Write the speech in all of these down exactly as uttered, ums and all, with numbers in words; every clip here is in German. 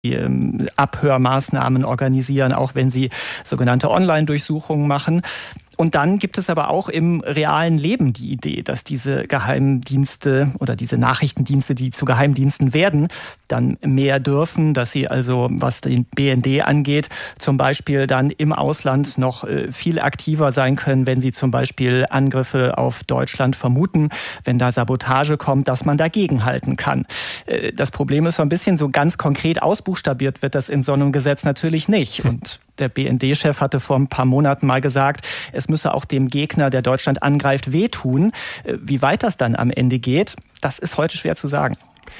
ähm, Abhörmaßnahmen organisieren, auch wenn sie sogenannte Online-Durchsuchungen machen. Und dann gibt es aber auch im realen Leben die Idee, dass diese Geheimdienste oder diese Nachrichtendienste, die zu Geheimdiensten werden, dann mehr dürfen, dass sie also, was den B N D angeht, zum Beispiel dann im Ausland noch viel aktiver sein können, wenn sie zum Beispiel Angriffe auf Deutschland vermuten, wenn da Sabotage kommt, dass man dagegen halten kann. Das Problem ist so ein bisschen, so ganz konkret ausbuchstabiert wird das in so einem Gesetz natürlich nicht. Und der B N D-Chef hatte vor ein paar Monaten mal gesagt, es müsse auch dem Gegner, der Deutschland angreift, wehtun. Wie weit das dann am Ende geht, das ist heute schwer zu sagen.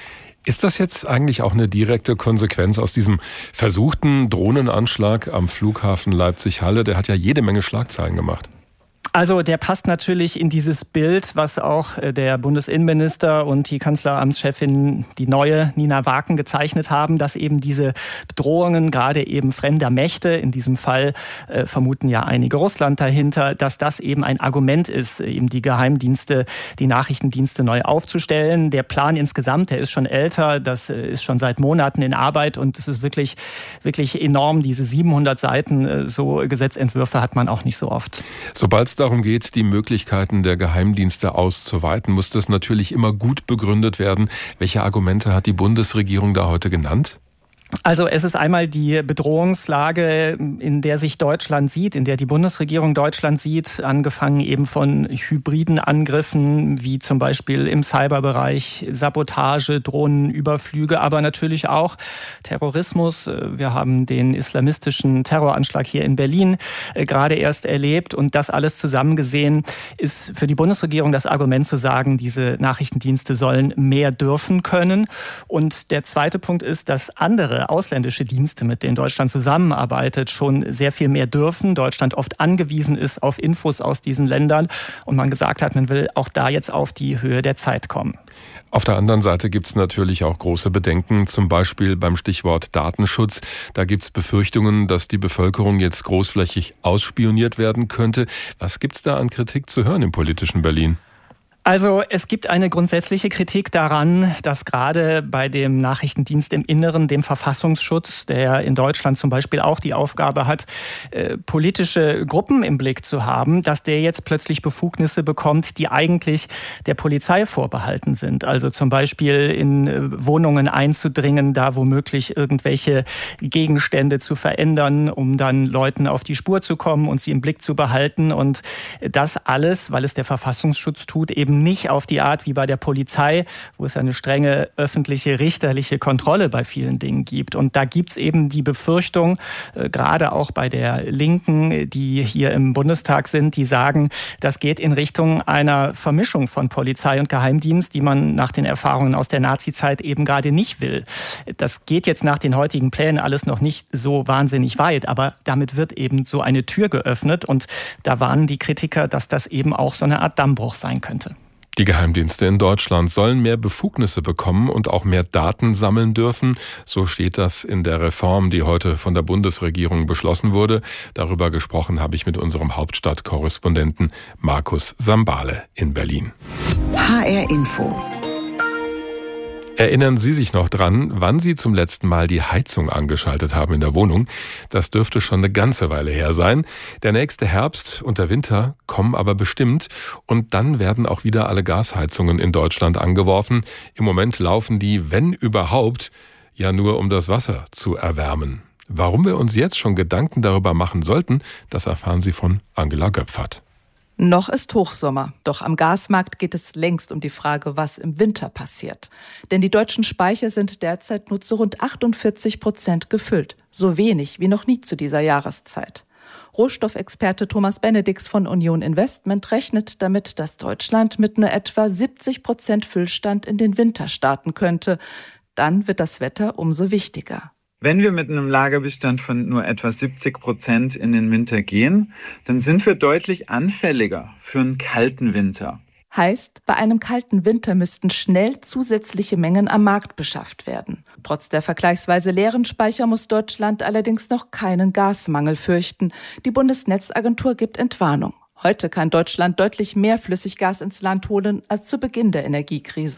Ist das jetzt eigentlich auch eine direkte Konsequenz aus diesem versuchten Drohnenanschlag am Flughafen Leipzig-Halle? Der hat ja jede Menge Schlagzeilen gemacht. Also der passt natürlich in dieses Bild, was auch der Bundesinnenminister und die Kanzleramtschefin, die neue Nina Waken, gezeichnet haben, dass eben diese Bedrohungen gerade eben fremder Mächte, in diesem Fall äh, vermuten ja einige Russland dahinter, dass das eben ein Argument ist, eben die Geheimdienste, die Nachrichtendienste neu aufzustellen. Der Plan insgesamt, der ist schon älter, das ist schon seit Monaten in Arbeit und es ist wirklich, wirklich enorm. Diese siebenhundert Seiten, so Gesetzentwürfe hat man auch nicht so oft. Sobald es darum geht, die Möglichkeiten der Geheimdienste auszuweiten, muss das natürlich immer gut begründet werden. Welche Argumente hat die Bundesregierung da heute genannt? Also es ist einmal die Bedrohungslage, in der sich Deutschland sieht, in der die Bundesregierung Deutschland sieht, angefangen eben von hybriden Angriffen, wie zum Beispiel im Cyberbereich, Sabotage, Drohnenüberflüge, aber natürlich auch Terrorismus. Wir haben den islamistischen Terroranschlag hier in Berlin gerade erst erlebt und das alles zusammengesehen ist für die Bundesregierung das Argument zu sagen, diese Nachrichtendienste sollen mehr dürfen können. Und der zweite Punkt ist, dass andere ausländische Dienste, mit denen Deutschland zusammenarbeitet, schon sehr viel mehr dürfen. Deutschland oft angewiesen ist auf Infos aus diesen Ländern und man gesagt hat, man will auch da jetzt auf die Höhe der Zeit kommen. Auf der anderen Seite gibt es natürlich auch große Bedenken, zum Beispiel beim Stichwort Datenschutz. Da gibt es Befürchtungen, dass die Bevölkerung jetzt großflächig ausspioniert werden könnte. Was gibt es da an Kritik zu hören im politischen Berlin? Also es gibt eine grundsätzliche Kritik daran, dass gerade bei dem Nachrichtendienst im Inneren, dem Verfassungsschutz, der in Deutschland zum Beispiel auch die Aufgabe hat, äh, politische Gruppen im Blick zu haben, dass der jetzt plötzlich Befugnisse bekommt, die eigentlich der Polizei vorbehalten sind. Also zum Beispiel in äh, Wohnungen einzudringen, da womöglich irgendwelche Gegenstände zu verändern, um dann Leuten auf die Spur zu kommen und sie im Blick zu behalten. Und das alles, weil es der Verfassungsschutz tut, eben nicht auf die Art wie bei der Polizei, wo es eine strenge öffentliche, richterliche Kontrolle bei vielen Dingen gibt. Und da gibt es eben die Befürchtung, äh, gerade auch bei der Linken, die hier im Bundestag sind, die sagen, das geht in Richtung einer Vermischung von Polizei und Geheimdienst, die man nach den Erfahrungen aus der Nazizeit eben gerade nicht will. Das geht jetzt nach den heutigen Plänen alles noch nicht so wahnsinnig weit, aber damit wird eben so eine Tür geöffnet und da warnen die Kritiker, dass das eben auch so eine Art Dammbruch sein könnte. Die Geheimdienste in Deutschland sollen mehr Befugnisse bekommen und auch mehr Daten sammeln dürfen. So steht das in der Reform, die heute von der Bundesregierung beschlossen wurde. Darüber gesprochen habe ich mit unserem Hauptstadtkorrespondenten Markus Sambale in Berlin. H R Info. Erinnern Sie sich noch dran, wann Sie zum letzten Mal die Heizung angeschaltet haben in der Wohnung? Das dürfte schon eine ganze Weile her sein. Der nächste Herbst und der Winter kommen aber bestimmt und dann werden auch wieder alle Gasheizungen in Deutschland angeworfen. Im Moment laufen die, wenn überhaupt, ja nur um das Wasser zu erwärmen. Warum wir uns jetzt schon Gedanken darüber machen sollten, das erfahren Sie von Angela Göpfert. Noch ist Hochsommer, doch am Gasmarkt geht es längst um die Frage, was im Winter passiert. Denn die deutschen Speicher sind derzeit nur zu rund achtundvierzig Prozent gefüllt. So wenig wie noch nie zu dieser Jahreszeit. Rohstoffexperte Thomas Benedix von Union Investment rechnet damit, dass Deutschland mit nur etwa siebzig Prozent Füllstand in den Winter starten könnte. Dann wird das Wetter umso wichtiger. Wenn wir mit einem Lagerbestand von nur etwa siebzig Prozent in den Winter gehen, dann sind wir deutlich anfälliger für einen kalten Winter. Heißt, bei einem kalten Winter müssten schnell zusätzliche Mengen am Markt beschafft werden. Trotz der vergleichsweise leeren Speicher muss Deutschland allerdings noch keinen Gasmangel fürchten. Die Bundesnetzagentur gibt Entwarnung. Heute kann Deutschland deutlich mehr Flüssiggas ins Land holen als zu Beginn der Energiekrise.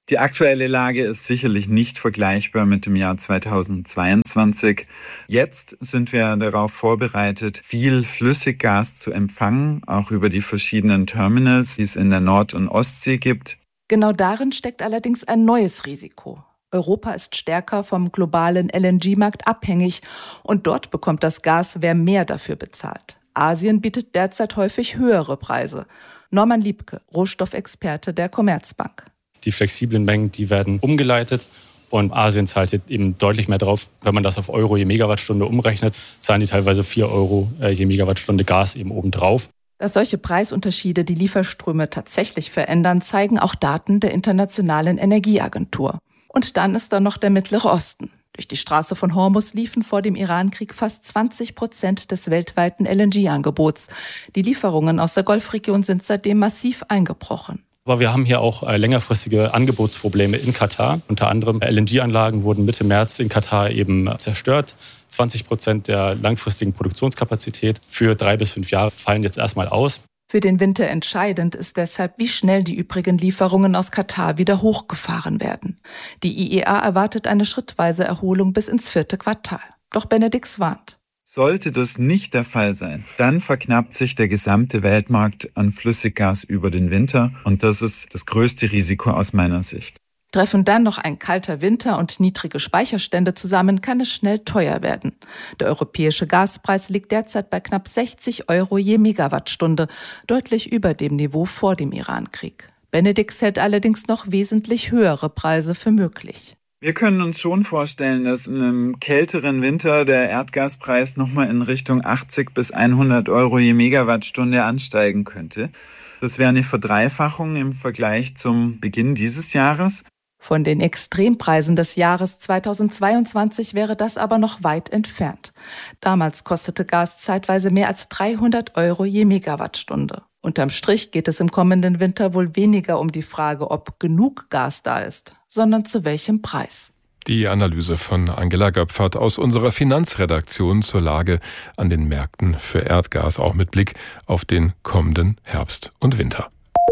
Die aktuelle Lage ist sicherlich nicht vergleichbar mit dem Jahr zweitausendzweiundzwanzig. Jetzt sind wir darauf vorbereitet, viel Flüssiggas zu empfangen, auch über die verschiedenen Terminals, die es in der Nord- und Ostsee gibt. Genau darin steckt allerdings ein neues Risiko. Europa ist stärker vom globalen L N G-Markt abhängig und dort bekommt das Gas, wer mehr dafür bezahlt. Asien bietet derzeit häufig höhere Preise. Norman Liebke, Rohstoffexperte der Commerzbank. Die flexiblen Mengen, die werden umgeleitet und Asien zahlt eben deutlich mehr drauf. Wenn man das auf Euro je Megawattstunde umrechnet, zahlen die teilweise vier Euro je Megawattstunde Gas eben obendrauf. Dass solche Preisunterschiede die Lieferströme tatsächlich verändern, zeigen auch Daten der Internationalen Energieagentur. Und dann ist da noch der Mittlere Osten. Durch die Straße von Hormuz liefen vor dem Irankrieg fast zwanzig Prozent des weltweiten L N G-Angebots. Die Lieferungen aus der Golfregion sind seitdem massiv eingebrochen. Aber wir haben hier auch längerfristige Angebotsprobleme in Katar. Unter anderem L N G-Anlagen wurden Mitte März in Katar eben zerstört. zwanzig Prozent der langfristigen Produktionskapazität für drei bis fünf Jahre fallen jetzt erstmal aus. Für den Winter entscheidend ist deshalb, wie schnell die übrigen Lieferungen aus Katar wieder hochgefahren werden. Die I E A erwartet eine schrittweise Erholung bis ins vierte Quartal. Doch Benedix warnt. Sollte das nicht der Fall sein, dann verknappt sich der gesamte Weltmarkt an Flüssiggas über den Winter und das ist das größte Risiko aus meiner Sicht. Treffen dann noch ein kalter Winter und niedrige Speicherstände zusammen, kann es schnell teuer werden. Der europäische Gaspreis liegt derzeit bei knapp sechzig Euro je Megawattstunde, deutlich über dem Niveau vor dem Irankrieg. Benedix hält allerdings noch wesentlich höhere Preise für möglich. Wir können uns schon vorstellen, dass in einem kälteren Winter der Erdgaspreis nochmal in Richtung achtzig bis hundert Euro je Megawattstunde ansteigen könnte. Das wäre eine Verdreifachung im Vergleich zum Beginn dieses Jahres. Von den Extrempreisen des Jahres zweitausendzweiundzwanzig wäre das aber noch weit entfernt. Damals kostete Gas zeitweise mehr als dreihundert Euro je Megawattstunde. Unterm Strich geht es im kommenden Winter wohl weniger um die Frage, ob genug Gas da ist, sondern zu welchem Preis. Die Analyse von Angela Göpfert aus unserer Finanzredaktion zur Lage an den Märkten für Erdgas, auch mit Blick auf den kommenden Herbst und Winter.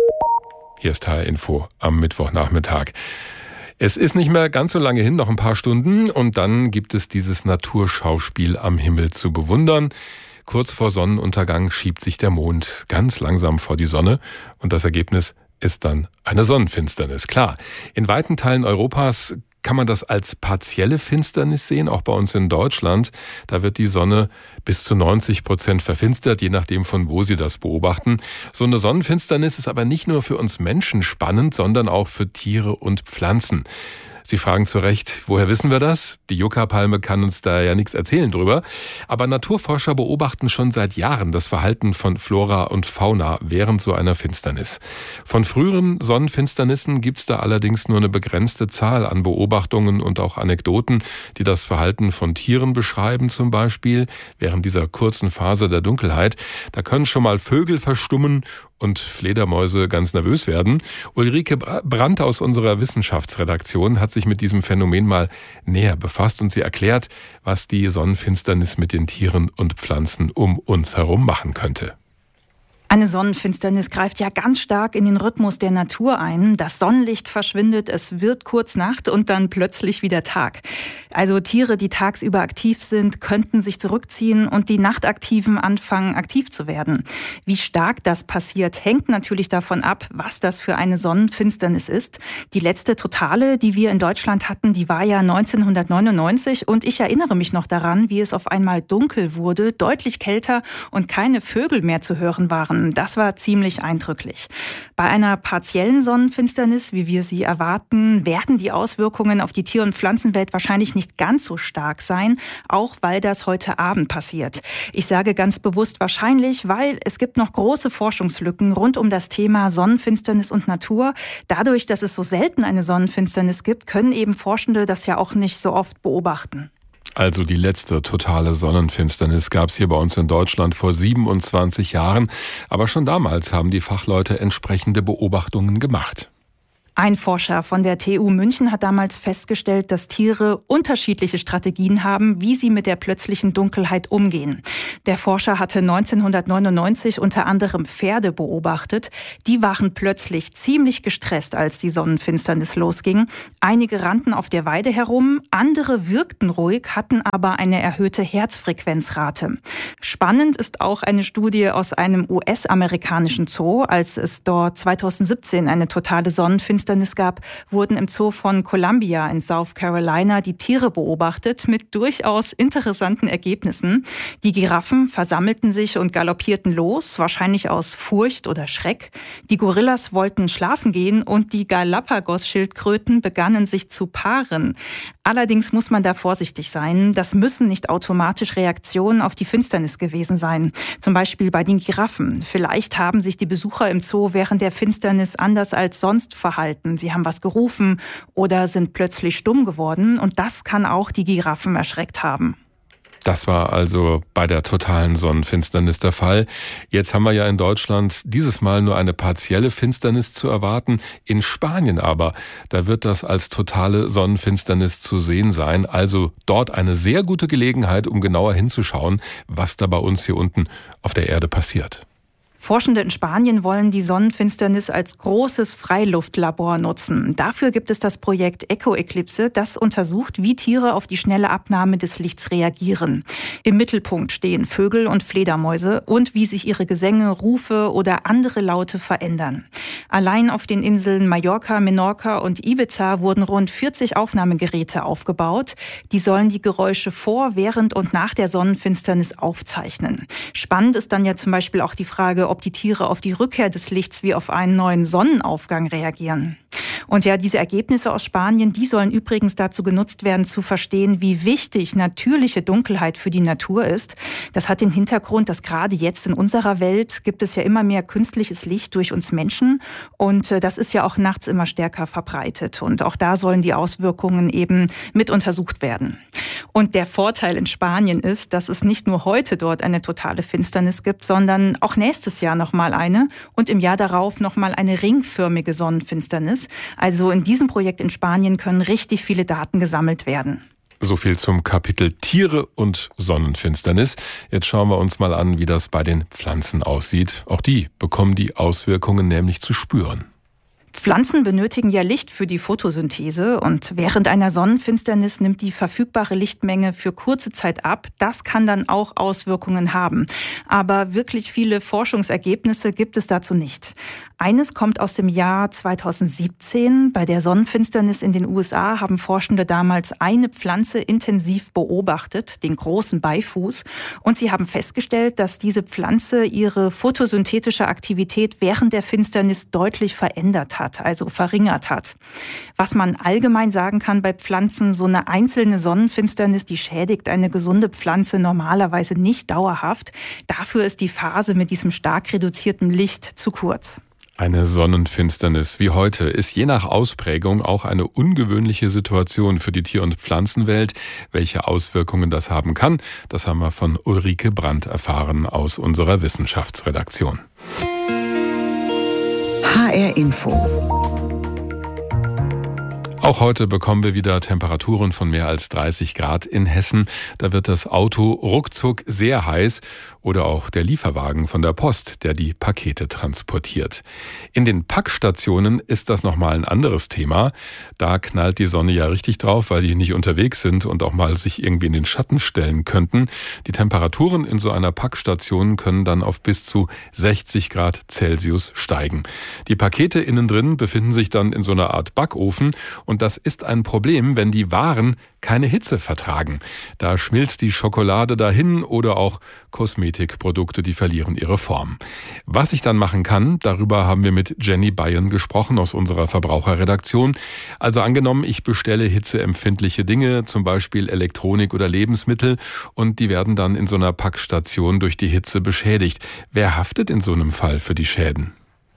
Hier ist H R Info am Mittwochnachmittag. Es ist nicht mehr ganz so lange hin, noch ein paar Stunden, und dann gibt es dieses Naturschauspiel am Himmel zu bewundern. Kurz vor Sonnenuntergang schiebt sich der Mond ganz langsam vor die Sonne und das Ergebnis ist dann eine Sonnenfinsternis. Klar, in weiten Teilen Europas kann man das als partielle Finsternis sehen, auch bei uns in Deutschland. Da wird die Sonne bis zu neunzig Prozent verfinstert, je nachdem von wo Sie das beobachten. So eine Sonnenfinsternis ist aber nicht nur für uns Menschen spannend, sondern auch für Tiere und Pflanzen. Sie fragen zu Recht, woher wissen wir das? Die Yucca-Palme kann uns da ja nichts erzählen drüber. Aber Naturforscher beobachten schon seit Jahren das Verhalten von Flora und Fauna während so einer Finsternis. Von früheren Sonnenfinsternissen gibt es da allerdings nur eine begrenzte Zahl an Beobachtungen und auch Anekdoten, die das Verhalten von Tieren beschreiben zum Beispiel. Während dieser kurzen Phase der Dunkelheit, da können schon mal Vögel verstummen und Fledermäuse ganz nervös werden. Ulrike Brandt aus unserer Wissenschaftsredaktion hat sich mit diesem Phänomen mal näher befasst und sie erklärt, was die Sonnenfinsternis mit den Tieren und Pflanzen um uns herum machen könnte. Eine Sonnenfinsternis greift ja ganz stark in den Rhythmus der Natur ein. Das Sonnenlicht verschwindet, es wird kurz Nacht und dann plötzlich wieder Tag. Also Tiere, die tagsüber aktiv sind, könnten sich zurückziehen und die Nachtaktiven anfangen, aktiv zu werden. Wie stark das passiert, hängt natürlich davon ab, was das für eine Sonnenfinsternis ist. Die letzte totale, die wir in Deutschland hatten, die war ja neunzehnhundertneunundneunzig und ich erinnere mich noch daran, wie es auf einmal dunkel wurde, deutlich kälter und keine Vögel mehr zu hören waren. Das war ziemlich eindrücklich. Bei einer partiellen Sonnenfinsternis, wie wir sie erwarten, werden die Auswirkungen auf die Tier- und Pflanzenwelt wahrscheinlich nicht ganz so stark sein, auch weil das heute Abend passiert. Ich sage ganz bewusst wahrscheinlich, weil es gibt noch große Forschungslücken rund um das Thema Sonnenfinsternis und Natur. Dadurch, dass es so selten eine Sonnenfinsternis gibt, können eben Forschende das ja auch nicht so oft beobachten. Also die letzte totale Sonnenfinsternis gab es hier bei uns in Deutschland vor siebenundzwanzig Jahren. Aber schon damals haben die Fachleute entsprechende Beobachtungen gemacht. Ein Forscher von der T U München hat damals festgestellt, dass Tiere unterschiedliche Strategien haben, wie sie mit der plötzlichen Dunkelheit umgehen. Der Forscher hatte neunzehnhundertneunundneunzig unter anderem Pferde beobachtet. Die waren plötzlich ziemlich gestresst, als die Sonnenfinsternis losging. Einige rannten auf der Weide herum, andere wirkten ruhig, hatten aber eine erhöhte Herzfrequenzrate. Spannend ist auch eine Studie aus einem U S-amerikanischen Zoo. Als es dort zweitausendsiebzehn eine totale Sonnenfinsternis gab, wurden im Zoo von Columbia in South Carolina die Tiere beobachtet mit durchaus interessanten Ergebnissen. Die Giraffen versammelten sich und galoppierten los, wahrscheinlich aus Furcht oder Schreck. Die Gorillas wollten schlafen gehen und die Galapagos-Schildkröten begannen sich zu paaren. Allerdings muss man da vorsichtig sein. Das müssen nicht automatisch Reaktionen auf die Finsternis gewesen sein. Zum Beispiel bei den Giraffen. Vielleicht haben sich die Besucher im Zoo während der Finsternis anders als sonst verhalten. Sie haben was gerufen oder sind plötzlich stumm geworden. Und das kann auch die Giraffen erschreckt haben. Das war also bei der totalen Sonnenfinsternis der Fall. Jetzt haben wir ja in Deutschland dieses Mal nur eine partielle Finsternis zu erwarten. In Spanien aber, da wird das als totale Sonnenfinsternis zu sehen sein. Also dort eine sehr gute Gelegenheit, um genauer hinzuschauen, was da bei uns hier unten auf der Erde passiert. Forschende in Spanien wollen die Sonnenfinsternis als großes Freiluftlabor nutzen. Dafür gibt es das Projekt Eco-Eclipse, das untersucht, wie Tiere auf die schnelle Abnahme des Lichts reagieren. Im Mittelpunkt stehen Vögel und Fledermäuse und wie sich ihre Gesänge, Rufe oder andere Laute verändern. Allein auf den Inseln Mallorca, Menorca und Ibiza wurden rund vierzig Aufnahmegeräte aufgebaut. Die sollen die Geräusche vor, während und nach der Sonnenfinsternis aufzeichnen. Spannend ist dann ja zum Beispiel auch die Frage, ob die Tiere auf die Rückkehr des Lichts wie auf einen neuen Sonnenaufgang reagieren. Und ja, diese Ergebnisse aus Spanien, die sollen übrigens dazu genutzt werden, zu verstehen, wie wichtig natürliche Dunkelheit für die Natur ist. Das hat den Hintergrund, dass gerade jetzt in unserer Welt gibt es ja immer mehr künstliches Licht durch uns Menschen. Und das ist ja auch nachts immer stärker verbreitet. Und auch da sollen die Auswirkungen eben mit untersucht werden. Und der Vorteil in Spanien ist, dass es nicht nur heute dort eine totale Finsternis gibt, sondern auch nächstes Jahr nochmal eine und im Jahr darauf nochmal eine ringförmige Sonnenfinsternis. Also in diesem Projekt in Spanien können richtig viele Daten gesammelt werden. So viel zum Kapitel Tiere und Sonnenfinsternis. Jetzt schauen wir uns mal an, wie das bei den Pflanzen aussieht. Auch die bekommen die Auswirkungen nämlich zu spüren. Pflanzen benötigen ja Licht für die Photosynthese und während einer Sonnenfinsternis nimmt die verfügbare Lichtmenge für kurze Zeit ab. Das kann dann auch Auswirkungen haben. Aber wirklich viele Forschungsergebnisse gibt es dazu nicht. Eines kommt aus dem Jahr zweitausendsiebzehn. Bei der Sonnenfinsternis in den U S A haben Forschende damals eine Pflanze intensiv beobachtet, den großen Beifuß. Und sie haben festgestellt, dass diese Pflanze ihre photosynthetische Aktivität während der Finsternis deutlich verändert hat. Hat, also verringert hat. Was man allgemein sagen kann bei Pflanzen, so eine einzelne Sonnenfinsternis, die schädigt eine gesunde Pflanze normalerweise nicht dauerhaft. Dafür ist die Phase mit diesem stark reduzierten Licht zu kurz. Eine Sonnenfinsternis wie heute ist je nach Ausprägung auch eine ungewöhnliche Situation für die Tier- und Pflanzenwelt. Welche Auswirkungen das haben kann, das haben wir von Ulrike Brandt erfahren aus unserer Wissenschaftsredaktion. H R Info. Auch heute bekommen wir wieder Temperaturen von mehr als dreißig Grad in Hessen. Da wird das Auto ruckzuck sehr heiß oder auch der Lieferwagen von der Post, der die Pakete transportiert. In den Packstationen ist das nochmal ein anderes Thema. Da knallt die Sonne ja richtig drauf, weil die nicht unterwegs sind und auch mal sich irgendwie in den Schatten stellen könnten. Die Temperaturen in so einer Packstation können dann auf bis zu sechzig Grad Celsius steigen. Die Pakete innen drin befinden sich dann in so einer Art Backofen. Und das ist ein Problem, wenn die Waren keine Hitze vertragen. Da schmilzt die Schokolade dahin oder auch Kosmetikprodukte, die verlieren ihre Form. Was ich dann machen kann, darüber haben wir mit Jenny Bayern gesprochen aus unserer Verbraucherredaktion. Also angenommen, ich bestelle hitzeempfindliche Dinge, zum Beispiel Elektronik oder Lebensmittel, und die werden dann in so einer Packstation durch die Hitze beschädigt. Wer haftet in so einem Fall für die Schäden?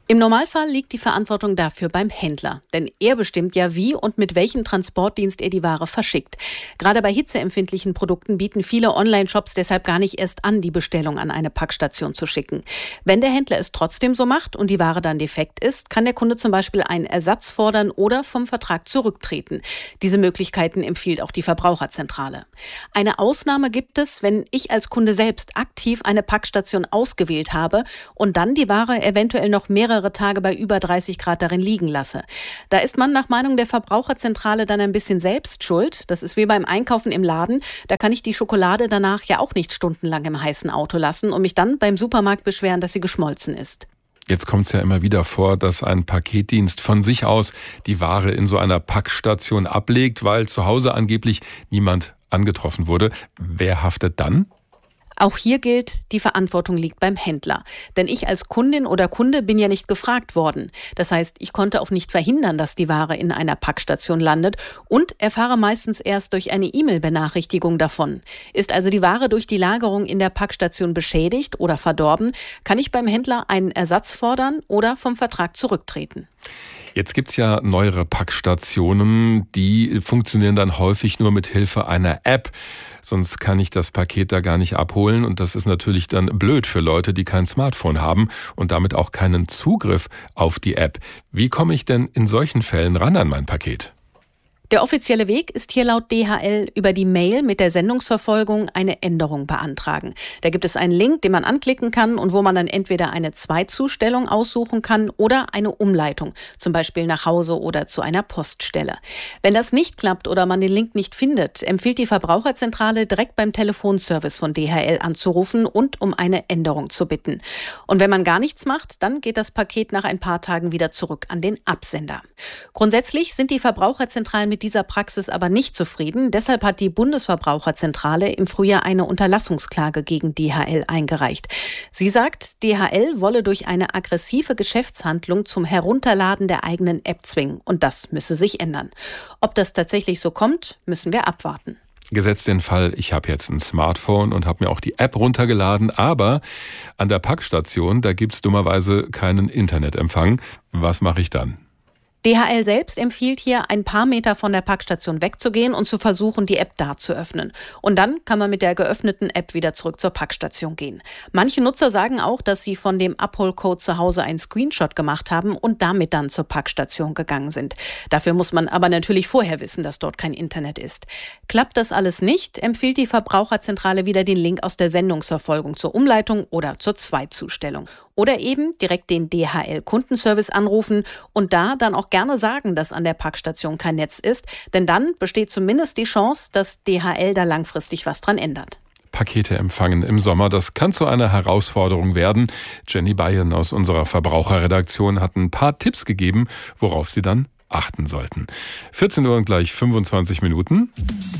Im Normalfall liegt die Verantwortung dafür beim Händler. Denn er bestimmt ja, wie und mit welchem Transportdienst er die Ware verschickt. Gerade bei hitzeempfindlichen Produkten bieten viele Online-Shops deshalb gar nicht erst an, die Bestellung an eine Packstation zu schicken. Wenn der Händler es trotzdem so macht und die Ware dann defekt ist, kann der Kunde zum Beispiel einen Ersatz fordern oder vom Vertrag zurücktreten. Diese Möglichkeiten empfiehlt auch die Verbraucherzentrale. Eine Ausnahme gibt es, wenn ich als Kunde selbst aktiv eine Packstation ausgewählt habe und dann die Ware eventuell noch mehrere Tage bei über dreißig Grad darin liegen lasse. Da ist man nach Meinung der Verbraucherzentrale dann ein bisschen selbst schuld. Das ist wie beim Einkaufen im Laden. Da kann ich die Schokolade danach ja auch nicht stundenlang im heißen Auto lassen und mich dann beim Supermarkt beschweren, dass sie geschmolzen ist. Jetzt kommt es ja immer wieder vor, dass ein Paketdienst von sich aus die Ware in so einer Packstation ablegt, weil zu Hause angeblich niemand angetroffen wurde. Wer haftet dann? Auch hier gilt, die Verantwortung liegt beim Händler. Denn ich als Kundin oder Kunde bin ja nicht gefragt worden. Das heißt, ich konnte auch nicht verhindern, dass die Ware in einer Packstation landet und erfahre meistens erst durch eine E-Mail-Benachrichtigung davon. Ist also die Ware durch die Lagerung in der Packstation beschädigt oder verdorben, kann ich beim Händler einen Ersatz fordern oder vom Vertrag zurücktreten. Jetzt gibt's ja neuere Packstationen, die funktionieren dann häufig nur mit Hilfe einer App. Sonst kann ich das Paket da gar nicht abholen und das ist natürlich dann blöd für Leute, die kein Smartphone haben und damit auch keinen Zugriff auf die App. Wie komme ich denn in solchen Fällen ran an mein Paket? Der offizielle Weg ist hier laut D H L über die Mail mit der Sendungsverfolgung eine Änderung beantragen. Da gibt es einen Link, den man anklicken kann und wo man dann entweder eine Zweitzustellung aussuchen kann oder eine Umleitung, zum Beispiel nach Hause oder zu einer Poststelle. Wenn das nicht klappt oder man den Link nicht findet, empfiehlt die Verbraucherzentrale direkt beim Telefonservice von D H L anzurufen und um eine Änderung zu bitten. Und wenn man gar nichts macht, dann geht das Paket nach ein paar Tagen wieder zurück an den Absender. Grundsätzlich sind die Verbraucherzentralen mit dieser Praxis aber nicht zufrieden. Deshalb hat die Bundesverbraucherzentrale im Frühjahr eine Unterlassungsklage gegen D H L eingereicht. Sie sagt, D H L wolle durch eine aggressive Geschäftshandlung zum Herunterladen der eigenen App zwingen. Und das müsse sich ändern. Ob das tatsächlich so kommt, müssen wir abwarten. Gesetzt den Fall, ich habe jetzt ein Smartphone und habe mir auch die App runtergeladen, aber an der Packstation, da gibt's dummerweise keinen Internetempfang. Was mache ich dann? D H L selbst empfiehlt hier, ein paar Meter von der Packstation wegzugehen und zu versuchen, die App da zu öffnen. Und dann kann man mit der geöffneten App wieder zurück zur Packstation gehen. Manche Nutzer sagen auch, dass sie von dem Abholcode zu Hause einen Screenshot gemacht haben und damit dann zur Packstation gegangen sind. Dafür muss man aber natürlich vorher wissen, dass dort kein Internet ist. Klappt das alles nicht, empfiehlt die Verbraucherzentrale wieder den Link aus der Sendungsverfolgung zur Umleitung oder zur Zweitzustellung. Oder eben direkt den D H L-Kundenservice anrufen und da dann auch gerne sagen, dass an der Packstation kein Netz ist, denn dann besteht zumindest die Chance, dass D H L da langfristig was dran ändert. Pakete empfangen im Sommer, das kann zu einer Herausforderung werden. Jenny Bayern aus unserer Verbraucherredaktion hat ein paar Tipps gegeben, worauf Sie dann achten sollten. vierzehn Uhr und gleich fünfundzwanzig Minuten.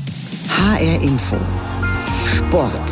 H R Info. Sport.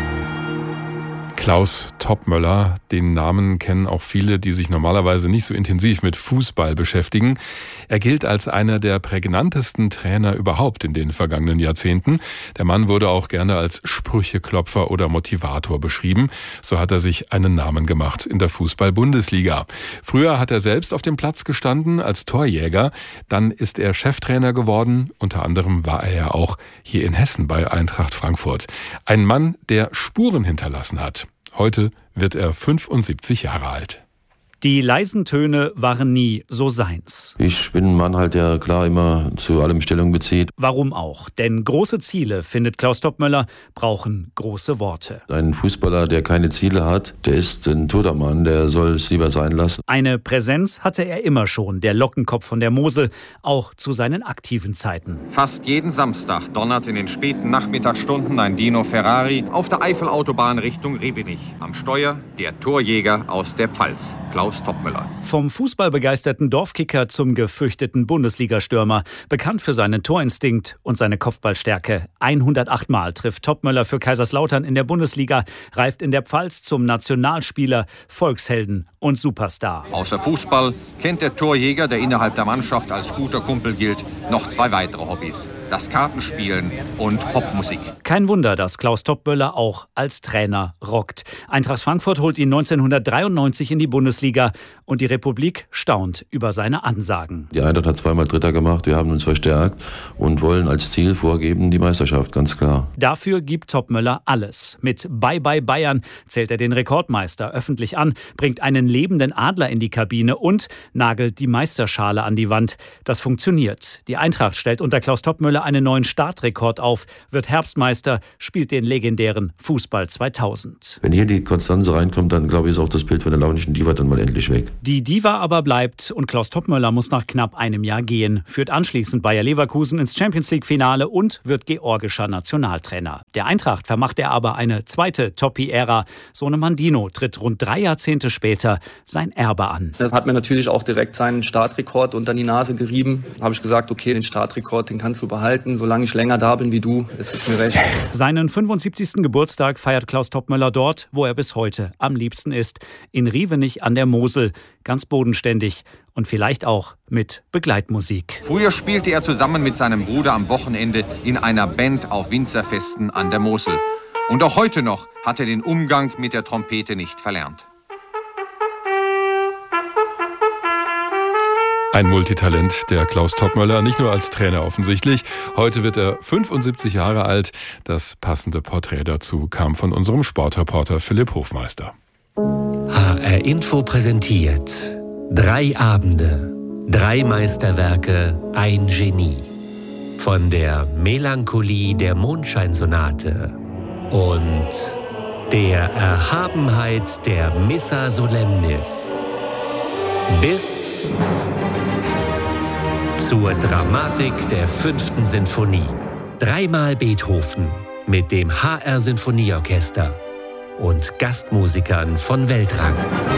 Klaus Toppmöller, den Namen kennen auch viele, die sich normalerweise nicht so intensiv mit Fußball beschäftigen. Er gilt als einer der prägnantesten Trainer überhaupt in den vergangenen Jahrzehnten. Der Mann wurde auch gerne als Sprücheklopfer oder Motivator beschrieben. So hat er sich einen Namen gemacht in der Fußball-Bundesliga. Früher hat er selbst auf dem Platz gestanden als Torjäger. Dann ist er Cheftrainer geworden. Unter anderem war er ja auch hier in Hessen bei Eintracht Frankfurt. Ein Mann, der Spuren hinterlassen hat. Heute wird er fünfundsiebzig Jahre alt. Die leisen Töne waren nie so seins. Ich bin ein Mann halt, der klar immer zu allem Stellung bezieht. Warum auch? Denn große Ziele, findet Klaus Toppmöller, brauchen große Worte. Ein Fußballer, der keine Ziele hat, der ist ein toter Mann, der soll es lieber sein lassen. Eine Präsenz hatte er immer schon, der Lockenkopf von der Mosel, auch zu seinen aktiven Zeiten. Fast jeden Samstag donnert in den späten Nachmittagsstunden ein Dino Ferrari auf der Eifelautobahn Richtung Revenich. Am Steuer der Torjäger aus der Pfalz, Klaus Toppmöller. Vom fußballbegeisterten Dorfkicker zum gefürchteten Bundesligastürmer. Bekannt für seinen Torinstinkt und seine Kopfballstärke. hundertacht Mal trifft Toppmöller für Kaiserslautern in der Bundesliga, reift in der Pfalz zum Nationalspieler, Volkshelden und Superstar. Außer Fußball kennt der Torjäger, der innerhalb der Mannschaft als guter Kumpel gilt, noch zwei weitere Hobbys. Das Kartenspielen und Popmusik. Kein Wunder, dass Klaus Toppmöller auch als Trainer rockt. Eintracht Frankfurt holt ihn neunzehnhundertdreiundneunzig in die Bundesliga. Bundesliga und die Republik staunt über seine Ansagen. Die Eintracht hat zweimal Dritter gemacht, wir haben uns verstärkt und wollen als Ziel vorgeben die Meisterschaft, ganz klar. Dafür gibt Topmöller alles. Mit Bye Bye Bayern zählt er den Rekordmeister öffentlich an, bringt einen lebenden Adler in die Kabine und nagelt die Meisterschale an die Wand. Das funktioniert. Die Eintracht stellt unter Klaus Topmöller einen neuen Startrekord auf, wird Herbstmeister, spielt den legendären Fußball zweitausend. Wenn hier die Konstanze reinkommt, dann glaube ich, ist auch das Bild von der launischen Diva dann mal endlich weg. Die Diva aber bleibt und Klaus Topmöller muss nach knapp einem Jahr gehen, führt anschließend Bayer Leverkusen ins Champions-League-Finale und wird georgischer Nationaltrainer. Der Eintracht vermacht er aber eine zweite Toppi-Ära. Sohnemann Dino tritt rund drei Jahrzehnte später sein Erbe an. Er hat mir natürlich auch direkt seinen Startrekord unter die Nase gerieben. Da habe ich gesagt, okay, den Startrekord, den kannst du behalten. Solange ich länger da bin wie du, ist es mir recht. Seinen fünfundsiebzigsten Geburtstag feiert Klaus Topmöller dort, wo er bis heute am liebsten ist. In Rievenich an der Mosel. Ganz bodenständig und vielleicht auch mit Begleitmusik. Früher spielte er zusammen mit seinem Bruder am Wochenende in einer Band auf Winzerfesten an der Mosel. Und auch heute noch hat er den Umgang mit der Trompete nicht verlernt. Ein Multitalent, der Klaus Topmöller, nicht nur als Trainer offensichtlich. Heute wird er fünfundsiebzig Jahre alt. Das passende Porträt dazu kam von unserem Sportreporter Philipp Hofmeister. H R Info präsentiert drei Abende, drei Meisterwerke, ein Genie. Von der Melancholie der Mondscheinsonate und der Erhabenheit der Missa Solemnis bis zur Dramatik der fünften Sinfonie. Dreimal Beethoven mit dem H R Sinfonieorchester und Gastmusikern von Weltrang.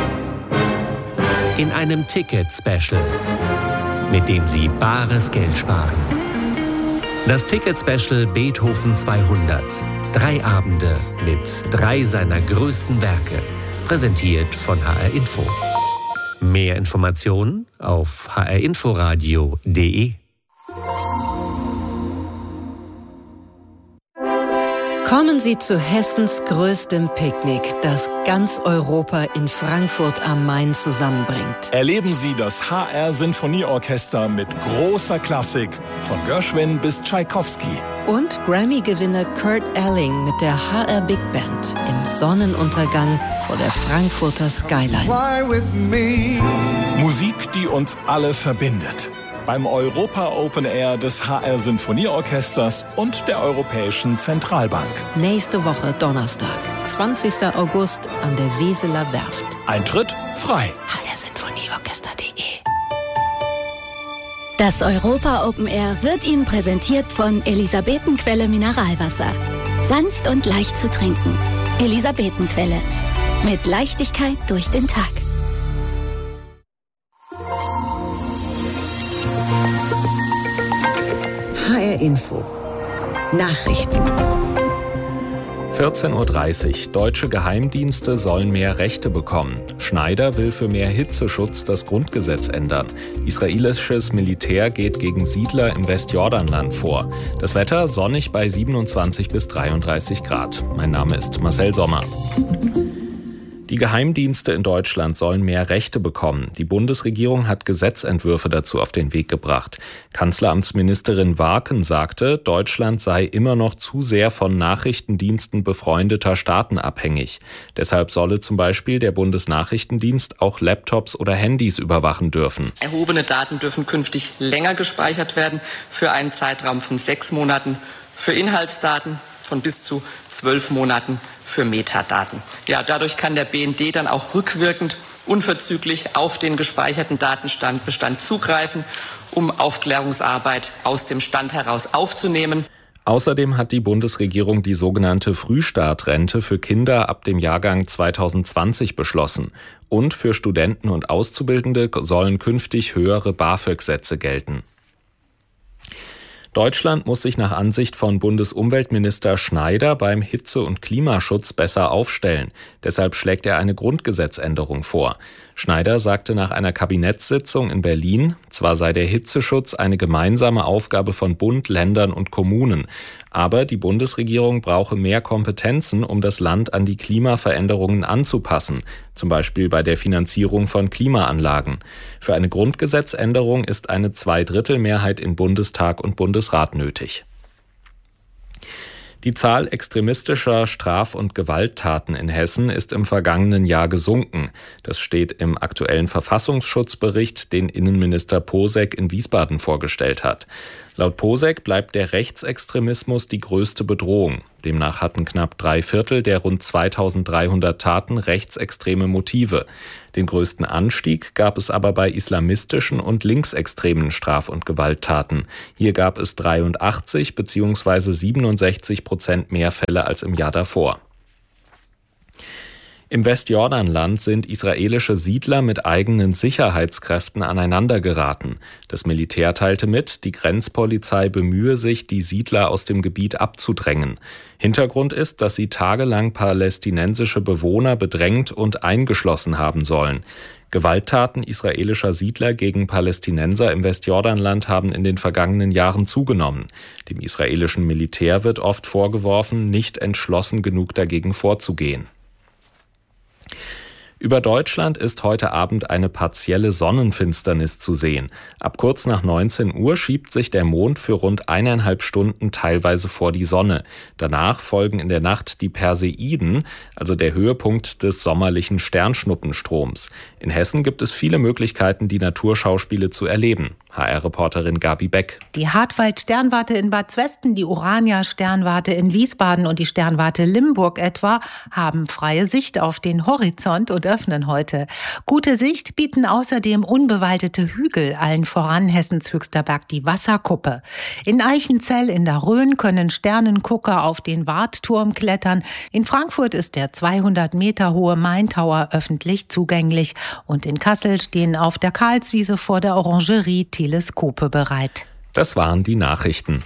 In einem Ticket-Special, mit dem Sie bares Geld sparen. Das Ticket-Special Beethoven zweihundert. Drei Abende mit drei seiner größten Werke. Präsentiert von H R Info. Mehr Informationen auf h r inforadio punkt d e. Kommen Sie zu Hessens größtem Picknick, das ganz Europa in Frankfurt am Main zusammenbringt. Erleben Sie das H R Sinfonieorchester mit großer Klassik, von Gershwin bis Tschaikowski. Und Grammy-Gewinner Kurt Elling mit der H R Big Band im Sonnenuntergang vor der Frankfurter Skyline. Musik, die uns alle verbindet. Beim Europa Open Air des H R Sinfonieorchesters und der Europäischen Zentralbank. Nächste Woche Donnerstag, zwanzigster August an der Weseler Werft. Eintritt frei. h r sinfonieorchester punkt d e. Das Europa Open Air wird Ihnen präsentiert von Elisabetenquelle Mineralwasser. Sanft und leicht zu trinken. Elisabetenquelle. Mit Leichtigkeit durch den Tag. H R Info. Nachrichten. vierzehn Uhr dreißig. Deutsche Geheimdienste sollen mehr Rechte bekommen. Schneider will für mehr Hitzeschutz das Grundgesetz ändern. Israelisches Militär geht gegen Siedler im Westjordanland vor. Das Wetter sonnig bei siebenundzwanzig bis dreiunddreißig Grad. Mein Name ist Marcel Sommer. Die Geheimdienste in Deutschland sollen mehr Rechte bekommen. Die Bundesregierung hat Gesetzentwürfe dazu auf den Weg gebracht. Kanzleramtsministerin Warken sagte, Deutschland sei immer noch zu sehr von Nachrichtendiensten befreundeter Staaten abhängig. Deshalb solle zum Beispiel der Bundesnachrichtendienst auch Laptops oder Handys überwachen dürfen. Erhobene Daten dürfen künftig länger gespeichert werden, für einen Zeitraum von sechs Monaten, für Inhaltsdaten von bis zu zwölf Monaten für Metadaten. Ja, dadurch kann der B N D dann auch rückwirkend unverzüglich auf den gespeicherten Datenstand Bestand zugreifen, um Aufklärungsarbeit aus dem Stand heraus aufzunehmen. Außerdem hat die Bundesregierung die sogenannte Frühstartrente für Kinder ab dem Jahrgang zweitausendzwanzig beschlossen. Und für Studenten und Auszubildende sollen künftig höhere BAföG-Sätze gelten. Deutschland muss sich nach Ansicht von Bundesumweltminister Schneider beim Hitze- und Klimaschutz besser aufstellen. Deshalb schlägt er eine Grundgesetzänderung vor. Schneider sagte nach einer Kabinettssitzung in Berlin, Zwar sei der Hitzeschutz eine gemeinsame Aufgabe von Bund, Ländern und Kommunen, aber die Bundesregierung brauche mehr Kompetenzen, um das Land an die Klimaveränderungen anzupassen, zum Beispiel bei der Finanzierung von Klimaanlagen. Für eine Grundgesetzänderung ist eine Zweidrittelmehrheit in Bundestag und Bundesrat nötig. Die Zahl extremistischer Straf- und Gewalttaten in Hessen ist im vergangenen Jahr gesunken. Das steht im aktuellen Verfassungsschutzbericht, den Innenminister Posek in Wiesbaden vorgestellt hat. Laut Posek bleibt der Rechtsextremismus die größte Bedrohung. Demnach hatten knapp drei Viertel der rund zweitausenddreihundert Taten rechtsextreme Motive. Den größten Anstieg gab es aber bei islamistischen und linksextremen Straf- und Gewalttaten. Hier gab es dreiundachtzig bzw. siebenundsechzig Prozent mehr Fälle als im Jahr davor. Im Westjordanland sind israelische Siedler mit eigenen Sicherheitskräften aneinandergeraten. Das Militär teilte mit, die Grenzpolizei bemühe sich, die Siedler aus dem Gebiet abzudrängen. Hintergrund ist, dass sie tagelang palästinensische Bewohner bedrängt und eingeschlossen haben sollen. Gewalttaten israelischer Siedler gegen Palästinenser im Westjordanland haben in den vergangenen Jahren zugenommen. Dem israelischen Militär wird oft vorgeworfen, nicht entschlossen genug dagegen vorzugehen. Über Deutschland ist heute Abend eine partielle Sonnenfinsternis zu sehen. Ab kurz nach neunzehn Uhr schiebt sich der Mond für rund eineinhalb Stunden teilweise vor die Sonne. Danach folgen in der Nacht die Perseiden, also der Höhepunkt des sommerlichen Sternschnuppenstroms. In Hessen gibt es viele Möglichkeiten, die Naturschauspiele zu erleben. H R-Reporterin Gabi Beck. Die Hartwald-Sternwarte in Bad Zwesten, die Urania-Sternwarte in Wiesbaden und die Sternwarte Limburg etwa haben freie Sicht auf den Horizont und öffnen heute. Gute Sicht bieten außerdem unbewaldete Hügel, allen voran Hessens höchster Berg, die Wasserkuppe. In Eichenzell in der Rhön können Sternengucker auf den Wartturm klettern. In Frankfurt ist der zweihundert Meter hohe Main Tower öffentlich zugänglich. Und in Kassel stehen auf der Karlswiese vor der Orangerie Teleskope bereit. Das waren die Nachrichten.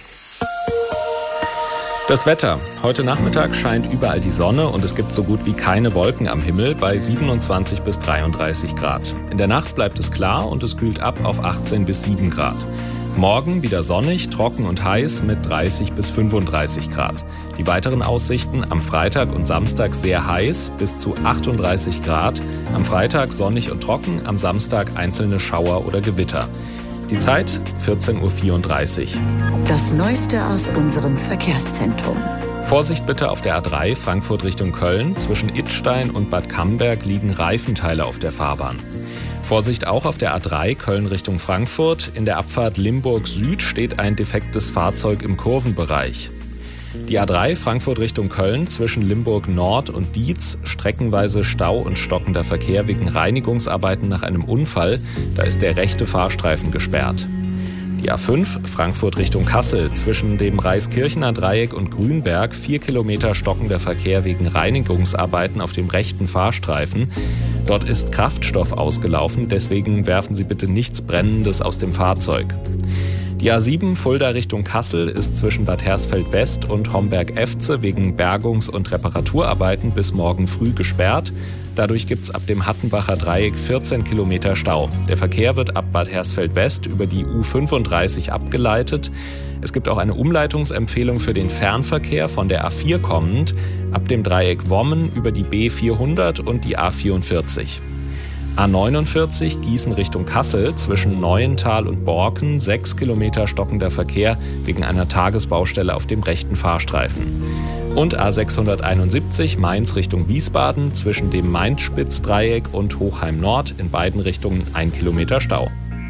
Das Wetter. Heute Nachmittag scheint überall die Sonne und es gibt so gut wie keine Wolken am Himmel bei siebenundzwanzig bis dreiunddreißig Grad. In der Nacht bleibt es klar und es kühlt ab auf achtzehn bis sieben Grad. Morgen wieder sonnig, trocken und heiß mit dreißig bis fünfunddreißig Grad. Die weiteren Aussichten: am Freitag und Samstag sehr heiß, bis zu achtunddreißig Grad. Am Freitag sonnig und trocken, am Samstag einzelne Schauer oder Gewitter. Die Zeit vierzehn Uhr vierunddreißig. Das Neueste aus unserem Verkehrszentrum. Vorsicht bitte auf der A drei Frankfurt Richtung Köln. Zwischen Idstein und Bad Camberg liegen Reifenteile auf der Fahrbahn. Vorsicht auch auf der A drei Köln Richtung Frankfurt. In der Abfahrt Limburg Süd steht ein defektes Fahrzeug im Kurvenbereich. Die A drei Frankfurt Richtung Köln zwischen Limburg Nord und Dietz, streckenweise Stau und stockender Verkehr wegen Reinigungsarbeiten nach einem Unfall. Da ist der rechte Fahrstreifen gesperrt. Die A fünf Frankfurt Richtung Kassel zwischen dem Reiskirchener Dreieck und Grünberg, vier Kilometer stockender Verkehr wegen Reinigungsarbeiten auf dem rechten Fahrstreifen. Dort ist Kraftstoff ausgelaufen, deswegen werfen Sie bitte nichts Brennendes aus dem Fahrzeug. Die A sieben Fulda Richtung Kassel ist zwischen Bad Hersfeld West und Homberg-Efze wegen Bergungs- und Reparaturarbeiten bis morgen früh gesperrt. Dadurch gibt es ab dem Hattenbacher Dreieck vierzehn Kilometer Stau. Der Verkehr wird ab Bad Hersfeld West über die U fünfunddreißig abgeleitet. Es gibt auch eine Umleitungsempfehlung für den Fernverkehr von der A vier kommend, ab dem Dreieck Wommen über die B vierhundert und die A vierundvierzig. A neunundvierzig Gießen Richtung Kassel zwischen Neuental und Borken, sechs Kilometer stockender Verkehr wegen einer Tagesbaustelle auf dem rechten Fahrstreifen. Und A sechshunderteinundsiebzig Mainz Richtung Wiesbaden zwischen dem Mainz-Spitz-Dreieck und Hochheim Nord in beiden Richtungen ein Kilometer Stau.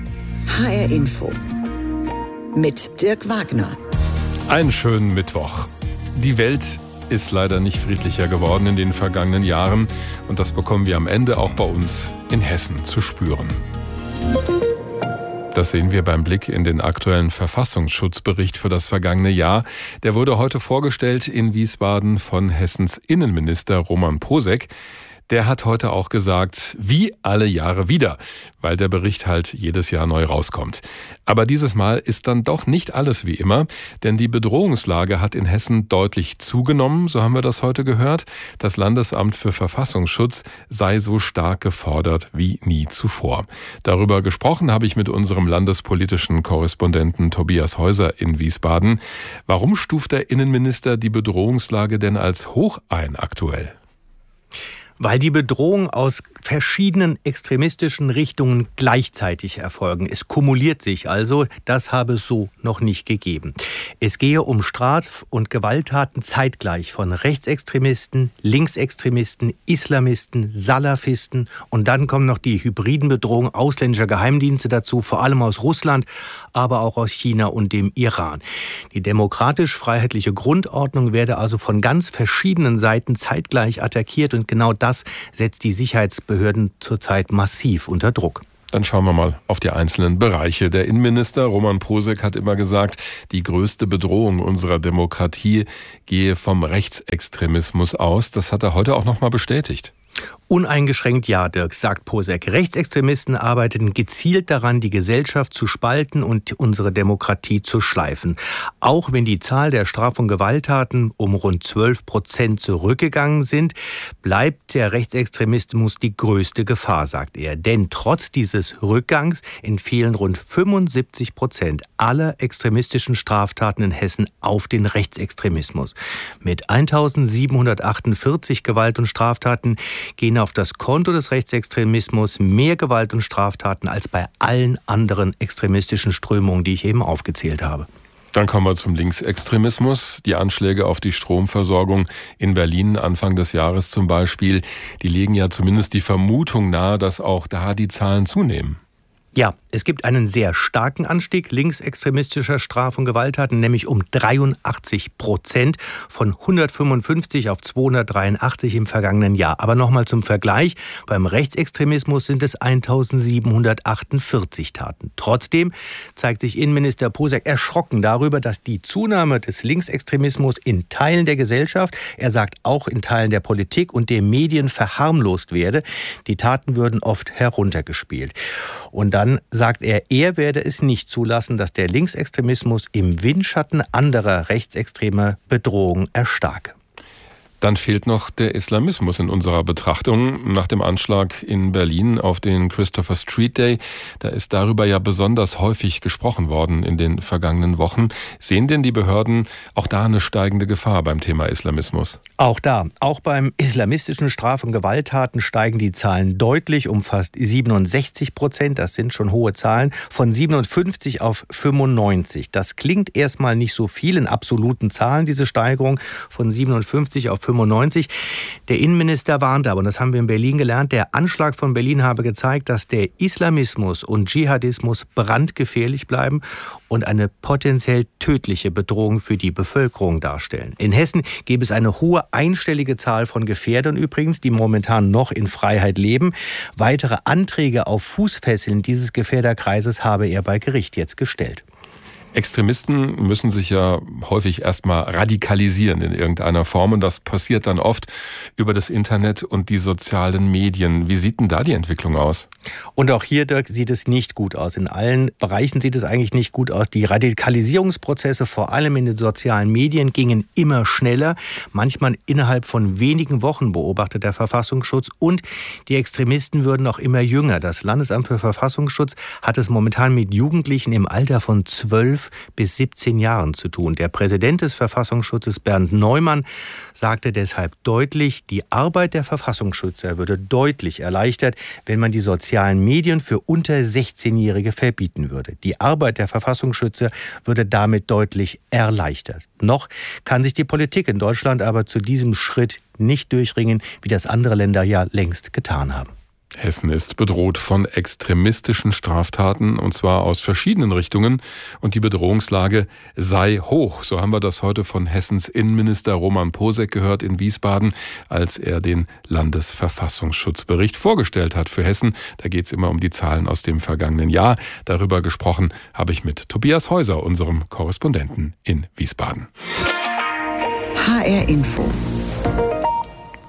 H R Info mit Dirk Wagner. Einen schönen Mittwoch. Die Welt ist leider nicht friedlicher geworden in den vergangenen Jahren und das bekommen wir am Ende auch bei uns in Hessen zu spüren. Das sehen wir beim Blick in den aktuellen Verfassungsschutzbericht für das vergangene Jahr. Der wurde heute vorgestellt in Wiesbaden von Hessens Innenminister Roman Posek. der hat heute auch gesagt, wie alle Jahre wieder, weil der Bericht halt jedes Jahr neu rauskommt. Aber dieses Mal ist dann doch nicht alles wie immer, denn die Bedrohungslage hat in Hessen deutlich zugenommen, so haben wir das heute gehört. Das Landesamt für Verfassungsschutz sei so stark gefordert wie nie zuvor. Darüber gesprochen habe ich mit unserem landespolitischen Korrespondenten Tobias Häuser in Wiesbaden. Warum stuft der Innenminister die Bedrohungslage denn als hoch ein aktuell? Weil die Bedrohung aus verschiedenen extremistischen Richtungen gleichzeitig erfolgen. Es kumuliert sich also, das habe es so noch nicht gegeben. Es gehe um Straf- und Gewalttaten zeitgleich von Rechtsextremisten, Linksextremisten, Islamisten, Salafisten und dann kommen noch die hybriden Bedrohungen ausländischer Geheimdienste dazu, vor allem aus Russland, aber auch aus China und dem Iran. Die demokratisch-freiheitliche Grundordnung werde also von ganz verschiedenen Seiten zeitgleich attackiert und genau das Das setzt die Sicherheitsbehörden zurzeit massiv unter Druck. Dann schauen wir mal auf die einzelnen Bereiche. Der Innenminister Roman Posek hat immer gesagt, die größte Bedrohung unserer Demokratie gehe vom Rechtsextremismus aus. Das hat er heute auch noch mal bestätigt. Uneingeschränkt ja, Dirk, sagt Posek. Rechtsextremisten arbeiteten gezielt daran, die Gesellschaft zu spalten und unsere Demokratie zu schleifen. Auch wenn die Zahl der Straf- und Gewalttaten um rund zwölf Prozent zurückgegangen sind, bleibt der Rechtsextremismus die größte Gefahr, sagt er. Denn trotz dieses Rückgangs entfielen rund fünfundsiebzig Prozent aller extremistischen Straftaten in Hessen auf den Rechtsextremismus. Mit eintausendsiebenhundertachtundvierzig Gewalt- und Straftaten gehen auf das Konto des Rechtsextremismus mehr Gewalt und Straftaten als bei allen anderen extremistischen Strömungen, die ich eben aufgezählt habe. Dann kommen wir zum Linksextremismus. Die Anschläge auf die Stromversorgung in Berlin Anfang des Jahres zum Beispiel, die legen ja zumindest die Vermutung nahe, dass auch da die Zahlen zunehmen. Ja, es gibt einen sehr starken Anstieg linksextremistischer Straf- und Gewalttaten, nämlich um dreiundachtzig Prozent von hundertfünfundfünfzig auf zweihundertdreiundachtzig im vergangenen Jahr. Aber nochmal zum Vergleich, beim Rechtsextremismus sind es eintausendsiebenhundertachtundvierzig Taten. Trotzdem zeigt sich Innenminister Posek erschrocken darüber, dass die Zunahme des Linksextremismus in Teilen der Gesellschaft, er sagt auch in Teilen der Politik und der Medien verharmlost werde. Die Taten würden oft heruntergespielt. Und dann sagt er, er werde es nicht zulassen, dass der Linksextremismus im Windschatten anderer rechtsextremer Bedrohungen erstarke. Dann fehlt noch der Islamismus in unserer Betrachtung. Nach dem Anschlag in Berlin auf den Christopher Street Day, da ist darüber ja besonders häufig gesprochen worden in den vergangenen Wochen. Sehen denn die Behörden auch da eine steigende Gefahr beim Thema Islamismus? Auch da, auch beim islamistischen Straf- und Gewalttaten steigen die Zahlen deutlich um fast siebenundsechzig Prozent. Das sind schon hohe Zahlen, von siebenundfünfzig auf fünfundneunzig. Das klingt erstmal nicht so viel in absoluten Zahlen, diese Steigerung von siebenundfünfzig auf fünfundneunzig. Der Innenminister warnte aber, und das haben wir in Berlin gelernt, der Anschlag von Berlin habe gezeigt, dass der Islamismus und Dschihadismus brandgefährlich bleiben und eine potenziell tödliche Bedrohung für die Bevölkerung darstellen. In Hessen gäbe es eine hohe einstellige Zahl von Gefährdern übrigens, die momentan noch in Freiheit leben. Weitere Anträge auf Fußfesseln dieses Gefährderkreises habe er bei Gericht jetzt gestellt. Extremisten müssen sich ja häufig erstmal radikalisieren in irgendeiner Form und das passiert dann oft über das Internet und die sozialen Medien. Wie sieht denn da die Entwicklung aus? Und auch hier, Dirk, sieht es nicht gut aus. In allen Bereichen sieht es eigentlich nicht gut aus. Die Radikalisierungsprozesse, vor allem in den sozialen Medien, gingen immer schneller. Manchmal innerhalb von wenigen Wochen, beobachtet der Verfassungsschutz. Und die Extremisten würden auch immer jünger. Das Landesamt für Verfassungsschutz hat es momentan mit Jugendlichen im Alter von zwölf bis siebzehn Jahren zu tun. Der Präsident des Verfassungsschutzes, Bernd Neumann, sagte deshalb deutlich, die Arbeit der Verfassungsschützer würde deutlich erleichtert, wenn man die sozialen Medien für unter sechzehnjährige verbieten würde. Die Arbeit der Verfassungsschützer würde damit deutlich erleichtert. Noch kann sich die Politik in Deutschland aber zu diesem Schritt nicht durchringen, wie das andere Länder ja längst getan haben. Hessen ist bedroht von extremistischen Straftaten, und zwar aus verschiedenen Richtungen. Und die Bedrohungslage sei hoch. So haben wir das heute von Hessens Innenminister Roman Posek gehört in Wiesbaden, als er den Landesverfassungsschutzbericht vorgestellt hat für Hessen. Da geht es immer um die Zahlen aus dem vergangenen Jahr. Darüber gesprochen habe ich mit Tobias Häuser, unserem Korrespondenten in Wiesbaden. H R Info.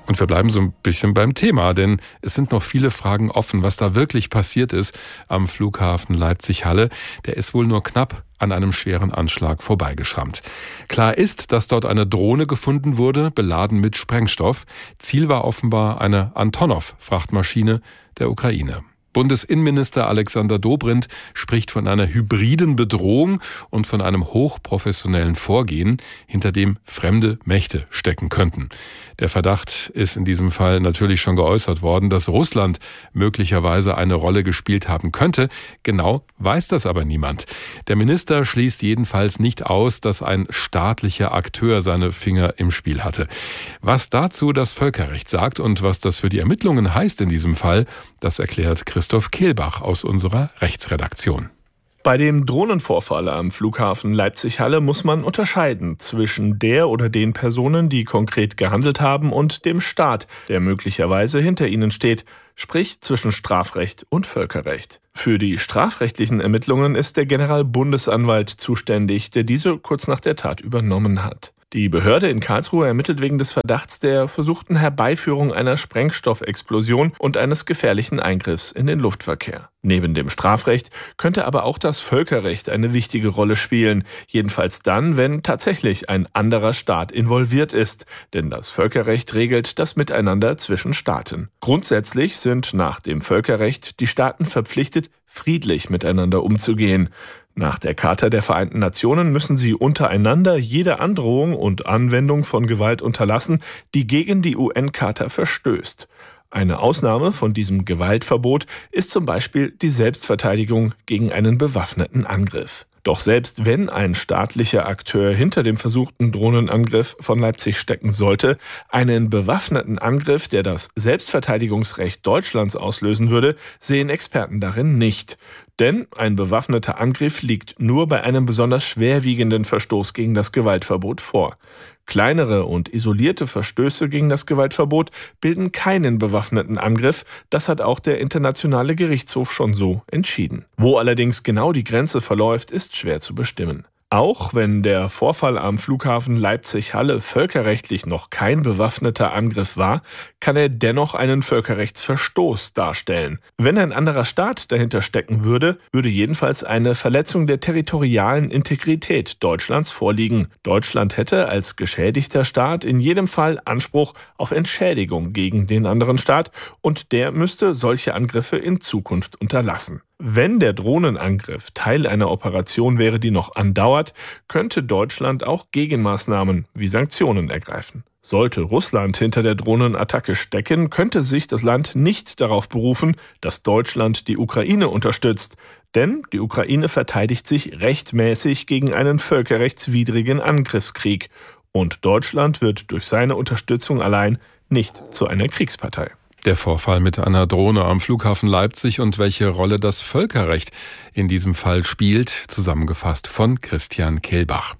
Und wir bleiben so ein bisschen beim Thema, denn es sind noch viele Fragen offen, was da wirklich passiert ist am Flughafen Leipzig-Halle. Der ist wohl nur knapp an einem schweren Anschlag vorbeigeschrammt. Klar ist, dass dort eine Drohne gefunden wurde, beladen mit Sprengstoff. Ziel war offenbar eine Antonov-Frachtmaschine der Ukraine. Bundesinnenminister Alexander Dobrindt spricht von einer hybriden Bedrohung und von einem hochprofessionellen Vorgehen, hinter dem fremde Mächte stecken könnten. Der Verdacht ist in diesem Fall natürlich schon geäußert worden, dass Russland möglicherweise eine Rolle gespielt haben könnte. Genau weiß das aber niemand. Der Minister schließt jedenfalls nicht aus, dass ein staatlicher Akteur seine Finger im Spiel hatte. Was dazu das Völkerrecht sagt und was das für die Ermittlungen heißt in diesem Fall, das erklärt Christoph Kehlbach aus unserer Rechtsredaktion. Bei dem Drohnenvorfall am Flughafen Leipzig-Halle muss man unterscheiden zwischen der oder den Personen, die konkret gehandelt haben, und dem Staat, der möglicherweise hinter ihnen steht, sprich zwischen Strafrecht und Völkerrecht. Für die strafrechtlichen Ermittlungen ist der Generalbundesanwalt zuständig, der diese kurz nach der Tat übernommen hat. Die Behörde in Karlsruhe ermittelt wegen des Verdachts der versuchten Herbeiführung einer Sprengstoffexplosion und eines gefährlichen Eingriffs in den Luftverkehr. Neben dem Strafrecht könnte aber auch das Völkerrecht eine wichtige Rolle spielen, jedenfalls dann, wenn tatsächlich ein anderer Staat involviert ist, denn das Völkerrecht regelt das Miteinander zwischen Staaten. Grundsätzlich sind nach dem Völkerrecht die Staaten verpflichtet, friedlich miteinander umzugehen. Nach der Charta der Vereinten Nationen müssen sie untereinander jede Androhung und Anwendung von Gewalt unterlassen, die gegen die U N-Charta verstößt. Eine Ausnahme von diesem Gewaltverbot ist zum Beispiel die Selbstverteidigung gegen einen bewaffneten Angriff. Doch selbst wenn ein staatlicher Akteur hinter dem versuchten Drohnenangriff von Leipzig stecken sollte, einen bewaffneten Angriff, der das Selbstverteidigungsrecht Deutschlands auslösen würde, sehen Experten darin nicht. Denn ein bewaffneter Angriff liegt nur bei einem besonders schwerwiegenden Verstoß gegen das Gewaltverbot vor. Kleinere und isolierte Verstöße gegen das Gewaltverbot bilden keinen bewaffneten Angriff. Das hat auch der Internationale Gerichtshof schon so entschieden. Wo allerdings genau die Grenze verläuft, ist schwer zu bestimmen. Auch wenn der Vorfall am Flughafen Leipzig-Halle völkerrechtlich noch kein bewaffneter Angriff war, kann er dennoch einen Völkerrechtsverstoß darstellen. Wenn ein anderer Staat dahinter stecken würde, würde jedenfalls eine Verletzung der territorialen Integrität Deutschlands vorliegen. Deutschland hätte als geschädigter Staat in jedem Fall Anspruch auf Entschädigung gegen den anderen Staat und der müsste solche Angriffe in Zukunft unterlassen. Wenn der Drohnenangriff Teil einer Operation wäre, die noch andauert, könnte Deutschland auch Gegenmaßnahmen wie Sanktionen ergreifen. Sollte Russland hinter der Drohnenattacke stecken, könnte sich das Land nicht darauf berufen, dass Deutschland die Ukraine unterstützt. Denn die Ukraine verteidigt sich rechtmäßig gegen einen völkerrechtswidrigen Angriffskrieg. Und Deutschland wird durch seine Unterstützung allein nicht zu einer Kriegspartei. Der Vorfall mit einer Drohne am Flughafen Leipzig und welche Rolle das Völkerrecht in diesem Fall spielt, zusammengefasst von Christian Kehlbach.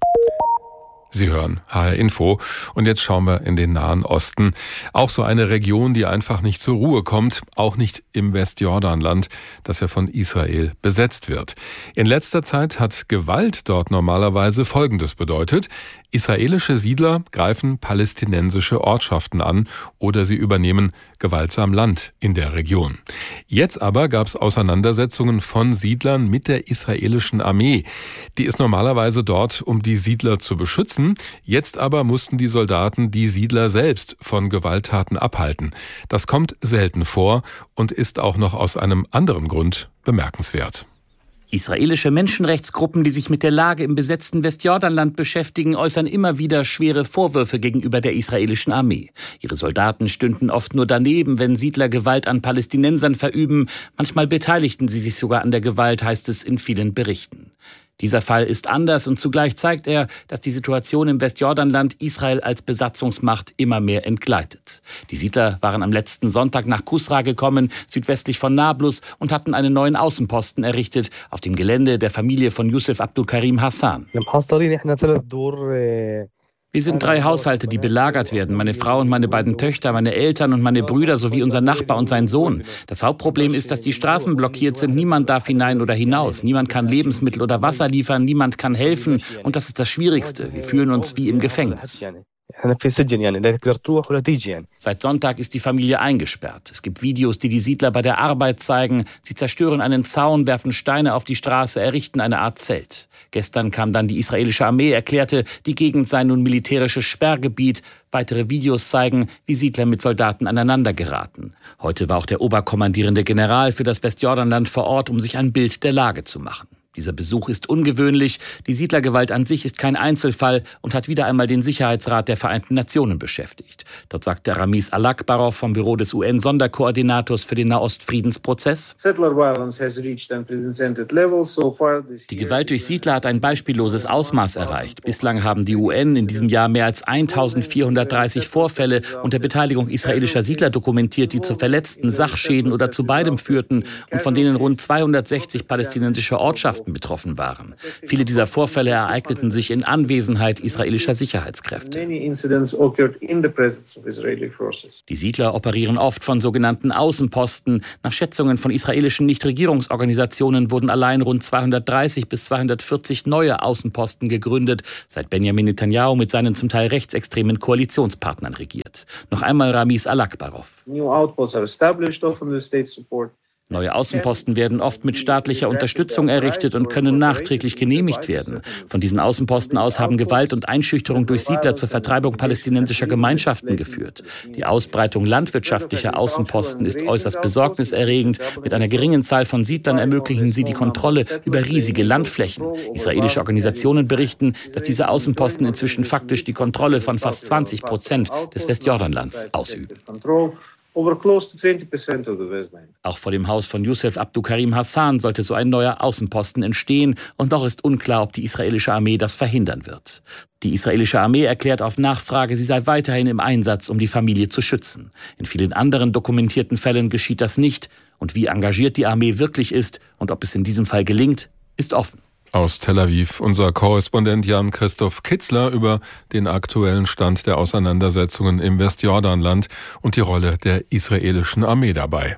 Sie hören H R Info und jetzt schauen wir in den Nahen Osten. Auch so eine Region, die einfach nicht zur Ruhe kommt, auch nicht im Westjordanland, das ja von Israel besetzt wird. In letzter Zeit hat Gewalt dort normalerweise Folgendes bedeutet: Israelische Siedler greifen palästinensische Ortschaften an oder sie übernehmen gewaltsam Land in der Region. Jetzt aber gab es Auseinandersetzungen von Siedlern mit der israelischen Armee. Die ist normalerweise dort, um die Siedler zu beschützen. Jetzt aber mussten die Soldaten die Siedler selbst von Gewalttaten abhalten. Das kommt selten vor und ist auch noch aus einem anderen Grund bemerkenswert. Israelische Menschenrechtsgruppen, die sich mit der Lage im besetzten Westjordanland beschäftigen, äußern immer wieder schwere Vorwürfe gegenüber der israelischen Armee. Ihre Soldaten stünden oft nur daneben, wenn Siedler Gewalt an Palästinensern verüben. Manchmal beteiligten sie sich sogar an der Gewalt, heißt es in vielen Berichten. Dieser Fall ist anders und zugleich zeigt er, dass die Situation im Westjordanland Israel als Besatzungsmacht immer mehr entgleitet. Die Siedler waren am letzten Sonntag nach Kusra gekommen, südwestlich von Nablus, und hatten einen neuen Außenposten errichtet auf dem Gelände der Familie von Yusuf Abdulkarim Hassan. Wir sind drei Haushalte, die belagert werden. Meine Frau und meine beiden Töchter, meine Eltern und meine Brüder sowie unser Nachbar und sein Sohn. Das Hauptproblem ist, dass die Straßen blockiert sind. Niemand darf hinein oder hinaus. Niemand kann Lebensmittel oder Wasser liefern. Niemand kann helfen. Und das ist das Schwierigste. Wir fühlen uns wie im Gefängnis. Seit Sonntag ist die Familie eingesperrt. Es gibt Videos, die die Siedler bei der Arbeit zeigen. Sie zerstören einen Zaun, werfen Steine auf die Straße, errichten eine Art Zelt. Gestern kam dann die israelische Armee, erklärte, die Gegend sei nun militärisches Sperrgebiet. Weitere Videos zeigen, wie Siedler mit Soldaten aneinander geraten. Heute war auch der oberkommandierende General für das Westjordanland vor Ort, um sich ein Bild der Lage zu machen. Dieser Besuch ist ungewöhnlich. Die Siedlergewalt an sich ist kein Einzelfall und hat wieder einmal den Sicherheitsrat der Vereinten Nationen beschäftigt. Dort sagte Ramiz Alakbarov vom Büro des U N-Sonderkoordinators für den Nahostfriedensprozess: Die Gewalt durch Siedler hat ein beispielloses Ausmaß erreicht. Bislang haben die U N in diesem Jahr mehr als eintausendvierhundertdreißig Vorfälle unter Beteiligung israelischer Siedler dokumentiert, die zu Verletzten, Sachschäden oder zu beidem führten und von denen rund zweihundertsechzig palästinensische Ortschaften betroffen waren. Viele dieser Vorfälle ereigneten sich in Anwesenheit israelischer Sicherheitskräfte. Die Siedler operieren oft von sogenannten Außenposten. Nach Schätzungen von israelischen Nichtregierungsorganisationen wurden allein rund zweihundertdreißig bis zweihundertvierzig neue Außenposten gegründet, seit Benjamin Netanyahu mit seinen zum Teil rechtsextremen Koalitionspartnern regiert. Noch einmal Ramiz Alakbarov. Neue Außenposten werden oft mit staatlicher Unterstützung errichtet und können nachträglich genehmigt werden. Von diesen Außenposten aus haben Gewalt und Einschüchterung durch Siedler zur Vertreibung palästinensischer Gemeinschaften geführt. Die Ausbreitung landwirtschaftlicher Außenposten ist äußerst besorgniserregend. Mit einer geringen Zahl von Siedlern ermöglichen sie die Kontrolle über riesige Landflächen. Israelische Organisationen berichten, dass diese Außenposten inzwischen faktisch die Kontrolle von fast zwanzig Prozent des Westjordanlands ausüben. Auch vor dem Haus von Youssef Abdukarim Hassan sollte so ein neuer Außenposten entstehen, und noch ist unklar, ob die israelische Armee das verhindern wird. Die israelische Armee erklärt auf Nachfrage, sie sei weiterhin im Einsatz, um die Familie zu schützen. In vielen anderen dokumentierten Fällen geschieht das nicht, und wie engagiert die Armee wirklich ist und ob es in diesem Fall gelingt, ist offen. Aus Tel Aviv unser Korrespondent Jan-Christoph Kitzler über den aktuellen Stand der Auseinandersetzungen im Westjordanland und die Rolle der israelischen Armee dabei.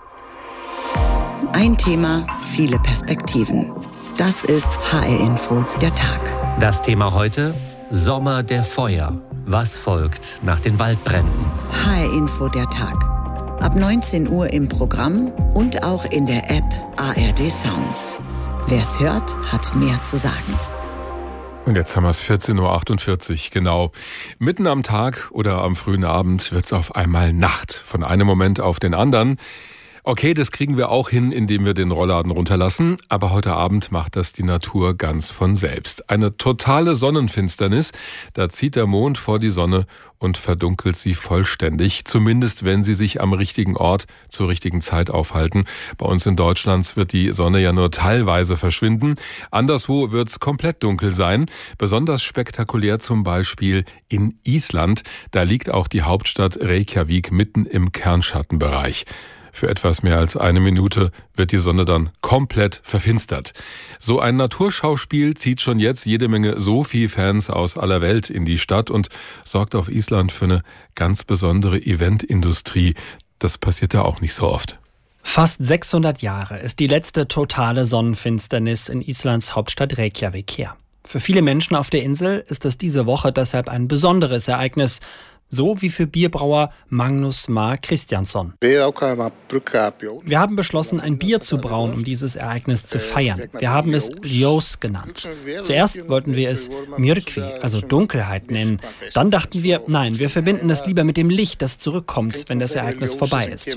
Ein Thema, viele Perspektiven. Das ist H R-Info der Tag. Das Thema heute: Sommer der Feuer. Was folgt nach den Waldbränden? H R-Info der Tag. Ab neunzehn Uhr im Programm und auch in der App A R D Sounds. Wer's hört, hat mehr zu sagen. Und jetzt haben wir es vierzehn Uhr achtundvierzig, genau. Mitten am Tag oder am frühen Abend wird's auf einmal Nacht. Von einem Moment auf den anderen. Okay, das kriegen wir auch hin, indem wir den Rollladen runterlassen. Aber heute Abend macht das die Natur ganz von selbst. Eine totale Sonnenfinsternis. Da zieht der Mond vor die Sonne und verdunkelt sie vollständig. Zumindest, wenn sie sich am richtigen Ort zur richtigen Zeit aufhalten. Bei uns in Deutschland wird die Sonne ja nur teilweise verschwinden. Anderswo wird's komplett dunkel sein. Besonders spektakulär zum Beispiel in Island. Da liegt auch die Hauptstadt Reykjavik mitten im Kernschattenbereich. Für etwas mehr als eine Minute wird die Sonne dann komplett verfinstert. So ein Naturschauspiel zieht schon jetzt jede Menge Sophie-Fans aus aller Welt in die Stadt und sorgt auf Island für eine ganz besondere Eventindustrie. Das passiert ja auch nicht so oft. Fast sechshundert Jahre ist die letzte totale Sonnenfinsternis in Islands Hauptstadt Reykjavik her. Für viele Menschen auf der Insel ist es diese Woche deshalb ein besonderes Ereignis. So wie für Bierbrauer Magnus Mar Kristjansson. Wir haben beschlossen, ein Bier zu brauen, um dieses Ereignis zu feiern. Wir haben es Ljós genannt. Zuerst wollten wir es Myrkvi, also Dunkelheit, nennen. Dann dachten wir, nein, wir verbinden es lieber mit dem Licht, das zurückkommt, wenn das Ereignis vorbei ist.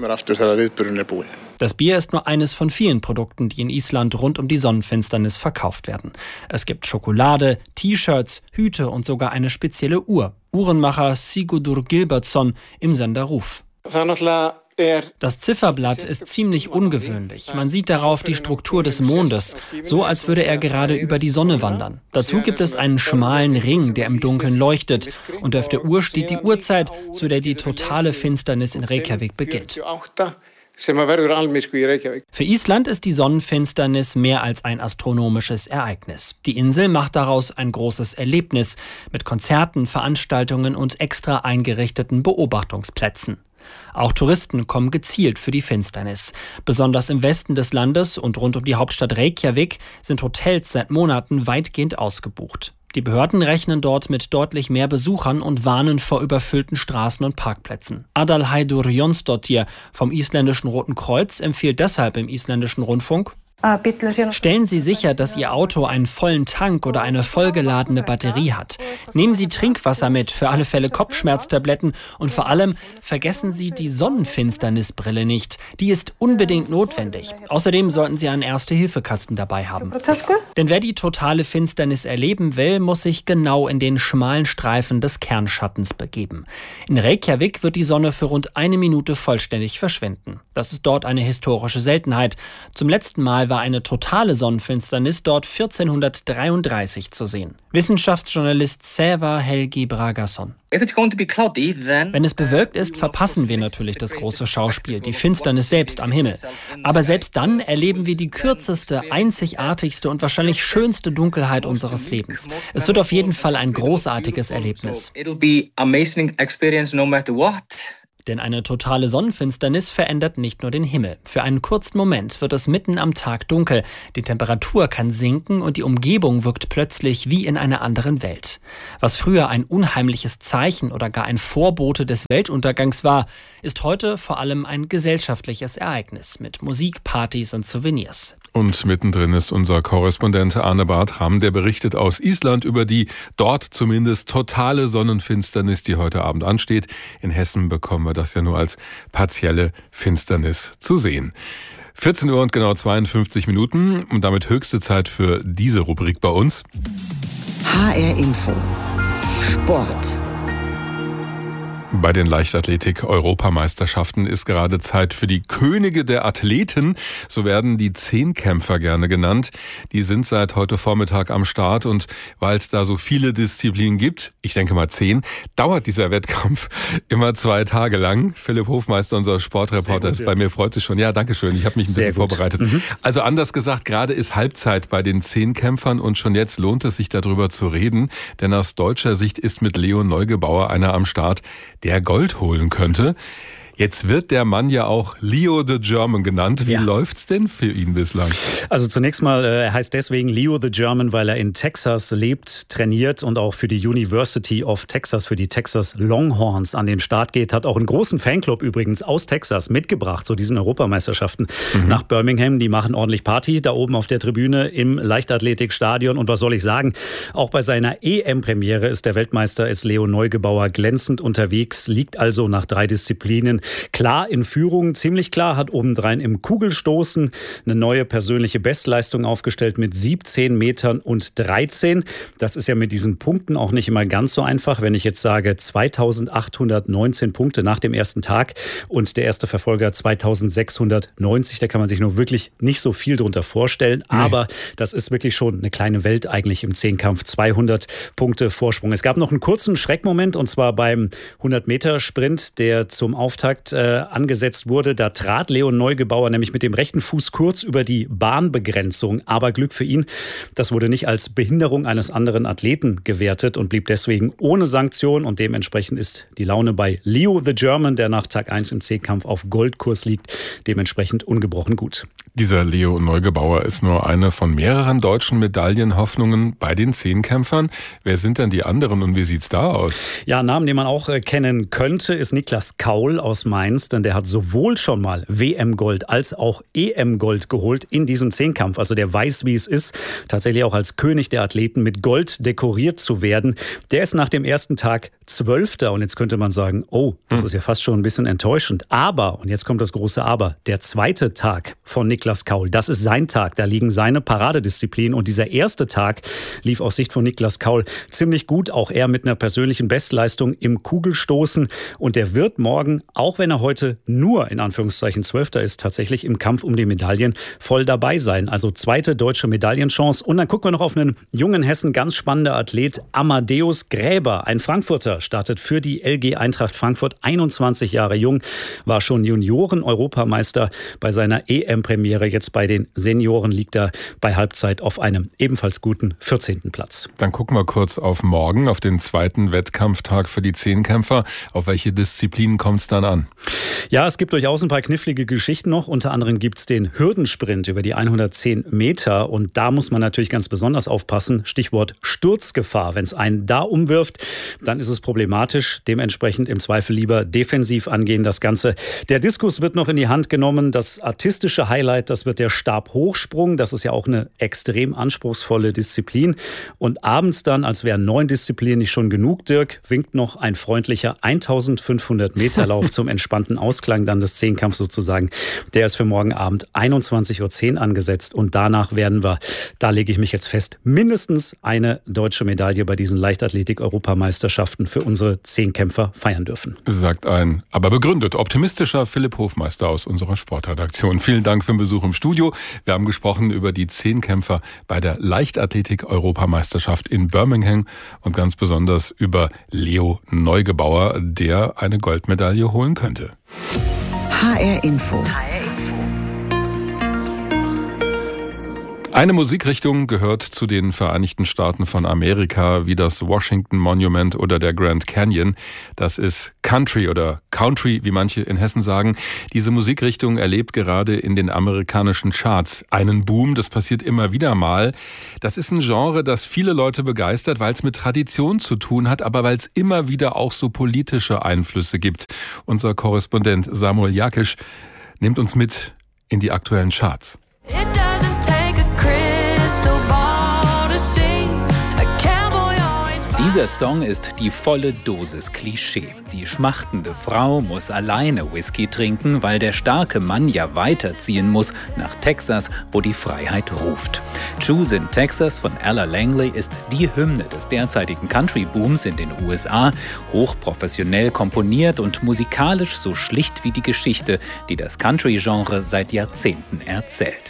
Das Bier ist nur eines von vielen Produkten, die in Island rund um die Sonnenfinsternis verkauft werden. Es gibt Schokolade, T-Shirts, Hüte und sogar eine spezielle Uhr. Uhrenmacher Sigurdur Gilbertsson im Sender Ruf. Das Zifferblatt ist ziemlich ungewöhnlich. Man sieht darauf die Struktur des Mondes, so als würde er gerade über die Sonne wandern. Dazu gibt es einen schmalen Ring, der im Dunkeln leuchtet. Und auf der Uhr steht die Uhrzeit, zu der die totale Finsternis in Reykjavik beginnt. Für Island ist die Sonnenfinsternis mehr als ein astronomisches Ereignis. Die Insel macht daraus ein großes Erlebnis mit Konzerten, Veranstaltungen und extra eingerichteten Beobachtungsplätzen. Auch Touristen kommen gezielt für die Finsternis. Besonders im Westen des Landes und rund um die Hauptstadt Reykjavik sind Hotels seit Monaten weitgehend ausgebucht. Die Behörden rechnen dort mit deutlich mehr Besuchern und warnen vor überfüllten Straßen und Parkplätzen. Adalheidur Jonsdottir vom isländischen Roten Kreuz empfiehlt deshalb im isländischen Rundfunk: Stellen Sie sicher, dass Ihr Auto einen vollen Tank oder eine vollgeladene Batterie hat. Nehmen Sie Trinkwasser mit, für alle Fälle Kopfschmerztabletten und vor allem vergessen Sie die Sonnenfinsternisbrille nicht. Die ist unbedingt notwendig. Außerdem sollten Sie einen Erste-Hilfe-Kasten dabei haben. Denn wer die totale Finsternis erleben will, muss sich genau in den schmalen Streifen des Kernschattens begeben. In Reykjavik wird die Sonne für rund eine Minute vollständig verschwinden. Das ist dort eine historische Seltenheit. Zum letzten Mal war eine totale Sonnenfinsternis dort vierzehnhundertdreiunddreißig zu sehen. Wissenschaftsjournalist Sævar Helgi Bragason. Wenn es bewölkt ist, verpassen wir natürlich das große Schauspiel, die Finsternis selbst am Himmel. Aber selbst dann erleben wir die kürzeste, einzigartigste und wahrscheinlich schönste Dunkelheit unseres Lebens. Es wird auf jeden Fall ein großartiges Erlebnis. Denn eine totale Sonnenfinsternis verändert nicht nur den Himmel. Für einen kurzen Moment wird es mitten am Tag dunkel. Die Temperatur kann sinken und die Umgebung wirkt plötzlich wie in einer anderen Welt. Was früher ein unheimliches Zeichen oder gar ein Vorbote des Weltuntergangs war, ist heute vor allem ein gesellschaftliches Ereignis mit Musik, Partys und Souvenirs. Und mittendrin ist unser Korrespondent Arne Bartram, der berichtet aus Island über die dort zumindest totale Sonnenfinsternis, die heute Abend ansteht. In Hessen bekommen wir das ja nur als partielle Finsternis zu sehen. vierzehn Uhr und genau zweiundfünfzig Minuten und damit höchste Zeit für diese Rubrik bei uns. H R Info. Sport. Bei den Leichtathletik-Europameisterschaften ist gerade Zeit für die Könige der Athleten. So werden die Zehnkämpfer gerne genannt. Die sind seit heute Vormittag am Start und weil es da so viele Disziplinen gibt, ich denke mal zehn, dauert dieser Wettkampf immer zwei Tage lang. Philipp Hofmeister, unser Sportreporter, ist bei mir, freut sich schon. Ja, danke schön. Ich habe mich ein bisschen vorbereitet. Mhm. Also anders gesagt, gerade ist Halbzeit bei den Zehnkämpfern und schon jetzt lohnt es sich darüber zu reden, denn aus deutscher Sicht ist mit Leo Neugebauer einer am Start, der Gold holen könnte. Jetzt wird der Mann ja auch Leo the German genannt. Wie ja. läuft's denn für ihn bislang? Also zunächst mal, er heißt deswegen Leo the German, weil er in Texas lebt, trainiert und auch für die University of Texas, für die Texas Longhorns an den Start geht. Hat auch einen großen Fanclub übrigens aus Texas mitgebracht zu diesen Europameisterschaften mhm. nach Birmingham. Die machen ordentlich Party da oben auf der Tribüne im Leichtathletikstadion. Und was soll ich sagen? Auch bei seiner E M-Premiere ist der Weltmeister, ist Leo Neugebauer glänzend unterwegs, liegt also nach drei Disziplinen klar in Führung, ziemlich klar, hat obendrein im Kugelstoßen eine neue persönliche Bestleistung aufgestellt mit siebzehn Metern und dreizehn. Das ist ja mit diesen Punkten auch nicht immer ganz so einfach. Wenn ich jetzt sage zweitausendachthundertneunzehn Punkte nach dem ersten Tag und der erste Verfolger zweitausendsechshundertneunzig, da kann man sich nur wirklich nicht so viel drunter vorstellen. Nee. Aber das ist wirklich schon eine kleine Welt eigentlich im Zehnkampf. zweihundert Punkte Vorsprung. Es gab noch einen kurzen Schreckmoment und zwar beim hundert-Meter-Sprint, der zum Auftakt Äh, angesetzt wurde. Da trat Leo Neugebauer nämlich mit dem rechten Fuß kurz über die Bahnbegrenzung. Aber Glück für ihn, das wurde nicht als Behinderung eines anderen Athleten gewertet und blieb deswegen ohne Sanktion. Und dementsprechend ist die Laune bei Leo the German, der nach Tag eins im Zehnkampf auf Goldkurs liegt, dementsprechend ungebrochen gut. Dieser Leo Neugebauer ist nur eine von mehreren deutschen Medaillenhoffnungen bei den Zehnkämpfern. Wer sind denn die anderen und wie sieht's da aus? Ja, Namen, den man auch äh, kennen könnte, ist Niklas Kaul aus Mainz, denn der hat sowohl schon mal W M-Gold als auch E M-Gold geholt in diesem Zehnkampf. Also der weiß, wie es ist, tatsächlich auch als König der Athleten mit Gold dekoriert zu werden. Der ist nach dem ersten Tag Zwölfter und jetzt könnte man sagen, oh, das hm. ist ja fast schon ein bisschen enttäuschend. Aber, und jetzt kommt das große Aber, der zweite Tag von Niklas Kaul, das ist sein Tag, da liegen seine Paradedisziplinen und dieser erste Tag lief aus Sicht von Niklas Kaul ziemlich gut, auch er mit einer persönlichen Bestleistung im Kugelstoßen und der wird morgen, auch wenn er heute nur in Anführungszeichen Zwölfter ist, tatsächlich im Kampf um die Medaillen voll dabei sein. Also zweite deutsche Medaillenchance und dann gucken wir noch auf einen jungen Hessen, ganz spannender Athlet, Amadeus Gräber, ein Frankfurter, startet für die L G Eintracht Frankfurt, einundzwanzig Jahre jung, war schon Junioren-Europameister bei seiner E M-Premiere. Jetzt bei den Senioren liegt er bei Halbzeit auf einem ebenfalls guten vierzehnten Platz. Dann gucken wir kurz auf morgen, auf den zweiten Wettkampftag für die Zehnkämpfer. Auf welche Disziplinen kommt es dann an? Stefan. Ja, es gibt durchaus ein paar knifflige Geschichten noch. Unter anderem gibt es den Hürdensprint über die hundertzehn Meter. Und da muss man natürlich ganz besonders aufpassen. Stichwort Sturzgefahr. Wenn es einen da umwirft, dann ist es problematisch. Dementsprechend im Zweifel lieber defensiv angehen das Ganze. Der Diskus wird noch in die Hand genommen. Das artistische Highlight, das wird der Stabhochsprung. Das ist ja auch eine extrem anspruchsvolle Disziplin. Und abends dann, als wären neun Disziplinen nicht schon genug, Dirk, winkt noch ein freundlicher eintausendfünfhundert Meter Lauf zum entspannten Ausklang dann des Zehnkampfs sozusagen. Der ist für morgen Abend einundzwanzig Uhr zehn angesetzt und danach werden wir, da lege ich mich jetzt fest, mindestens eine deutsche Medaille bei diesen Leichtathletik-Europameisterschaften für unsere Zehnkämpfer feiern dürfen. Sagt ein, aber begründet, optimistischer Philipp Hofmeister aus unserer Sportredaktion. Vielen Dank für den Besuch im Studio. Wir haben gesprochen über die Zehnkämpfer bei der Leichtathletik-Europameisterschaft in Birmingham und ganz besonders über Leo Neugebauer, der eine Goldmedaille holen könnte. H R Info. Eine Musikrichtung gehört zu den Vereinigten Staaten von Amerika, wie das Washington Monument oder der Grand Canyon. Das ist Country oder Country, wie manche in Hessen sagen. Diese Musikrichtung erlebt gerade in den amerikanischen Charts einen Boom. Das passiert immer wieder mal. Das ist ein Genre, das viele Leute begeistert, weil es mit Tradition zu tun hat, aber weil es immer wieder auch so politische Einflüsse gibt. Unser Korrespondent Samuel Jakisch nimmt uns mit in die aktuellen Charts. Dieser Song ist die volle Dosis Klischee. Die schmachtende Frau muss alleine Whisky trinken, weil der starke Mann ja weiterziehen muss nach Texas, wo die Freiheit ruft. Choose in Texas von Ella Langley ist die Hymne des derzeitigen Country-Booms in den U S A, hochprofessionell komponiert und musikalisch so schlicht wie die Geschichte, die das Country-Genre seit Jahrzehnten erzählt.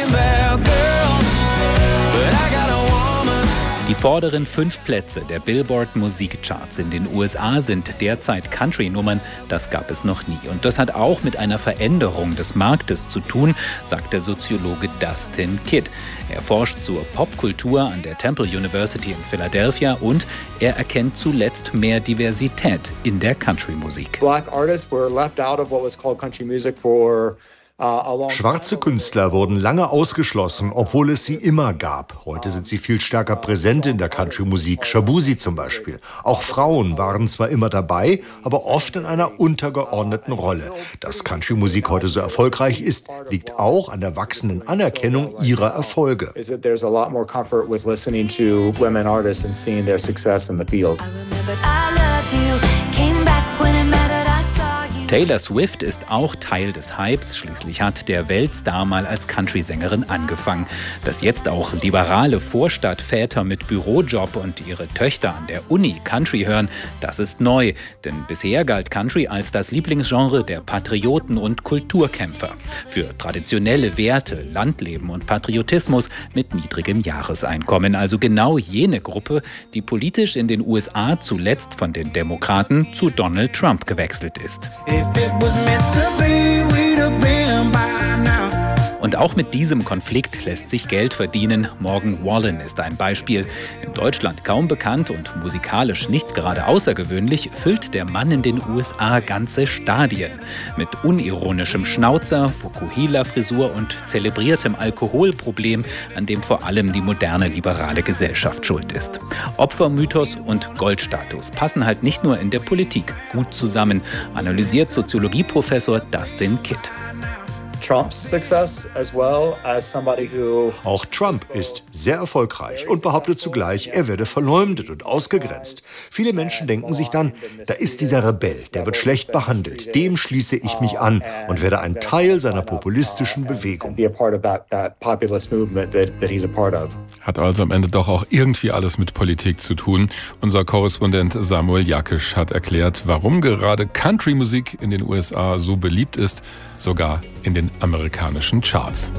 Die vorderen fünf Plätze der Billboard-Musikcharts in den U S A sind derzeit Country-Nummern. Das gab es noch nie. Und das hat auch mit einer Veränderung des Marktes zu tun, sagt der Soziologe Dustin Kidd. Er forscht zur Popkultur an der Temple University in Philadelphia und er erkennt zuletzt mehr Diversität in der Country-Musik. Black artists were left out of what was called country music for Schwarze Künstler wurden lange ausgeschlossen, obwohl es sie immer gab. Heute sind sie viel stärker präsent in der Country-Musik, Shabuzi zum Beispiel. Auch Frauen waren zwar immer dabei, aber oft in einer untergeordneten Rolle. Dass Country-Musik heute so erfolgreich ist, liegt auch an der wachsenden Anerkennung ihrer Erfolge. Taylor Swift ist auch Teil des Hypes. Schließlich hat der Weltstar mal als Country-Sängerin angefangen. Dass jetzt auch liberale Vorstadtväter mit Bürojob und ihre Töchter an der Uni Country hören, das ist neu. Denn bisher galt Country als das Lieblingsgenre der Patrioten und Kulturkämpfer. Für traditionelle Werte, Landleben und Patriotismus mit niedrigem Jahreseinkommen. Also genau jene Gruppe, die politisch in den U S A zuletzt von den Demokraten zu Donald Trump gewechselt ist. Und auch mit diesem Konflikt lässt sich Geld verdienen. Morgan Wallen ist ein Beispiel. In Deutschland kaum bekannt und musikalisch nicht gerade außergewöhnlich, füllt der Mann in den U S A ganze Stadien. Mit unironischem Schnauzer, Fukuhila-Frisur und zelebriertem Alkoholproblem, an dem vor allem die moderne liberale Gesellschaft schuld ist. Opfermythos und Goldstatus passen halt nicht nur in der Politik gut zusammen, analysiert Soziologieprofessor Dustin Kidd. Trump's success as well as somebody who Auch Trump ist sehr erfolgreich und behauptet zugleich, er werde verleumdet und ausgegrenzt. Viele Menschen denken sich dann, da ist dieser Rebell, der wird schlecht behandelt. Dem schließe ich mich an und werde ein Teil seiner populistischen Bewegung. Hat also am Ende doch auch irgendwie alles mit Politik zu tun. Unser Korrespondent Samuel Jakisch hat erklärt, warum gerade Country-Musik in den U S A so beliebt ist, sogar in den amerikanischen Charts.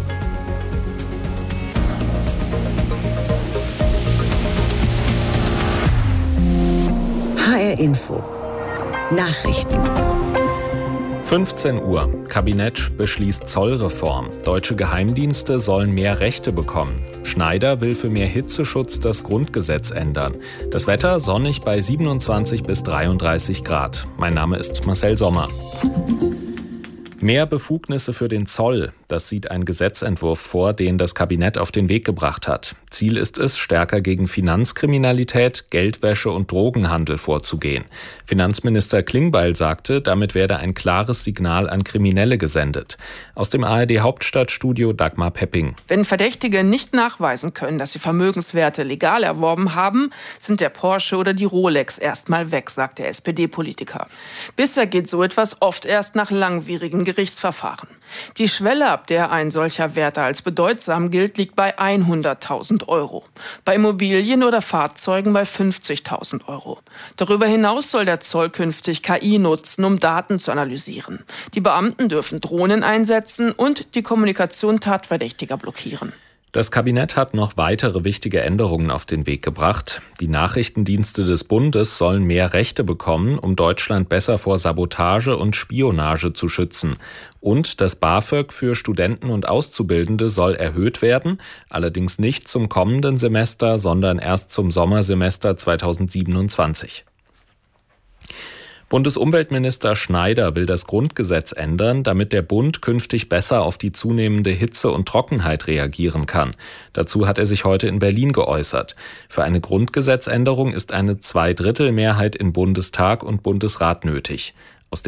H R Info. Nachrichten. fünfzehn Uhr. Kabinett beschließt Zollreform. Deutsche Geheimdienste sollen mehr Rechte bekommen. Schneider will für mehr Hitzeschutz das Grundgesetz ändern. Das Wetter sonnig bei siebenundzwanzig bis dreiunddreißig Grad. Mein Name ist Marcel Sommer. Mehr Befugnisse für den Zoll. Das sieht ein Gesetzentwurf vor, den das Kabinett auf den Weg gebracht hat. Ziel ist es, stärker gegen Finanzkriminalität, Geldwäsche und Drogenhandel vorzugehen. Finanzminister Klingbeil sagte, damit werde ein klares Signal an Kriminelle gesendet. Aus dem A R D Hauptstadtstudio Dagmar Pepping. Wenn Verdächtige nicht nachweisen können, dass sie Vermögenswerte legal erworben haben, sind der Porsche oder die Rolex erstmal weg, sagt der S P D-Politiker. Bisher geht so etwas oft erst nach langwierigen Gerichtsverfahren. Die Schwelle, ab der ein solcher Wert als bedeutsam gilt, liegt bei hunderttausend Euro. Bei Immobilien oder Fahrzeugen bei fünfzigtausend Euro. Darüber hinaus soll der Zoll künftig K I nutzen, um Daten zu analysieren. Die Beamten dürfen Drohnen einsetzen und die Kommunikation Tatverdächtiger blockieren. Das Kabinett hat noch weitere wichtige Änderungen auf den Weg gebracht. Die Nachrichtendienste des Bundes sollen mehr Rechte bekommen, um Deutschland besser vor Sabotage und Spionage zu schützen. Und das BAföG für Studenten und Auszubildende soll erhöht werden, allerdings nicht zum kommenden Semester, sondern erst zum Sommersemester zweitausendsiebenundzwanzig. Bundesumweltminister Schneider will das Grundgesetz ändern, damit der Bund künftig besser auf die zunehmende Hitze und Trockenheit reagieren kann. Dazu hat er sich heute in Berlin geäußert. Für eine Grundgesetzänderung ist eine Zweidrittelmehrheit in Bundestag und Bundesrat nötig.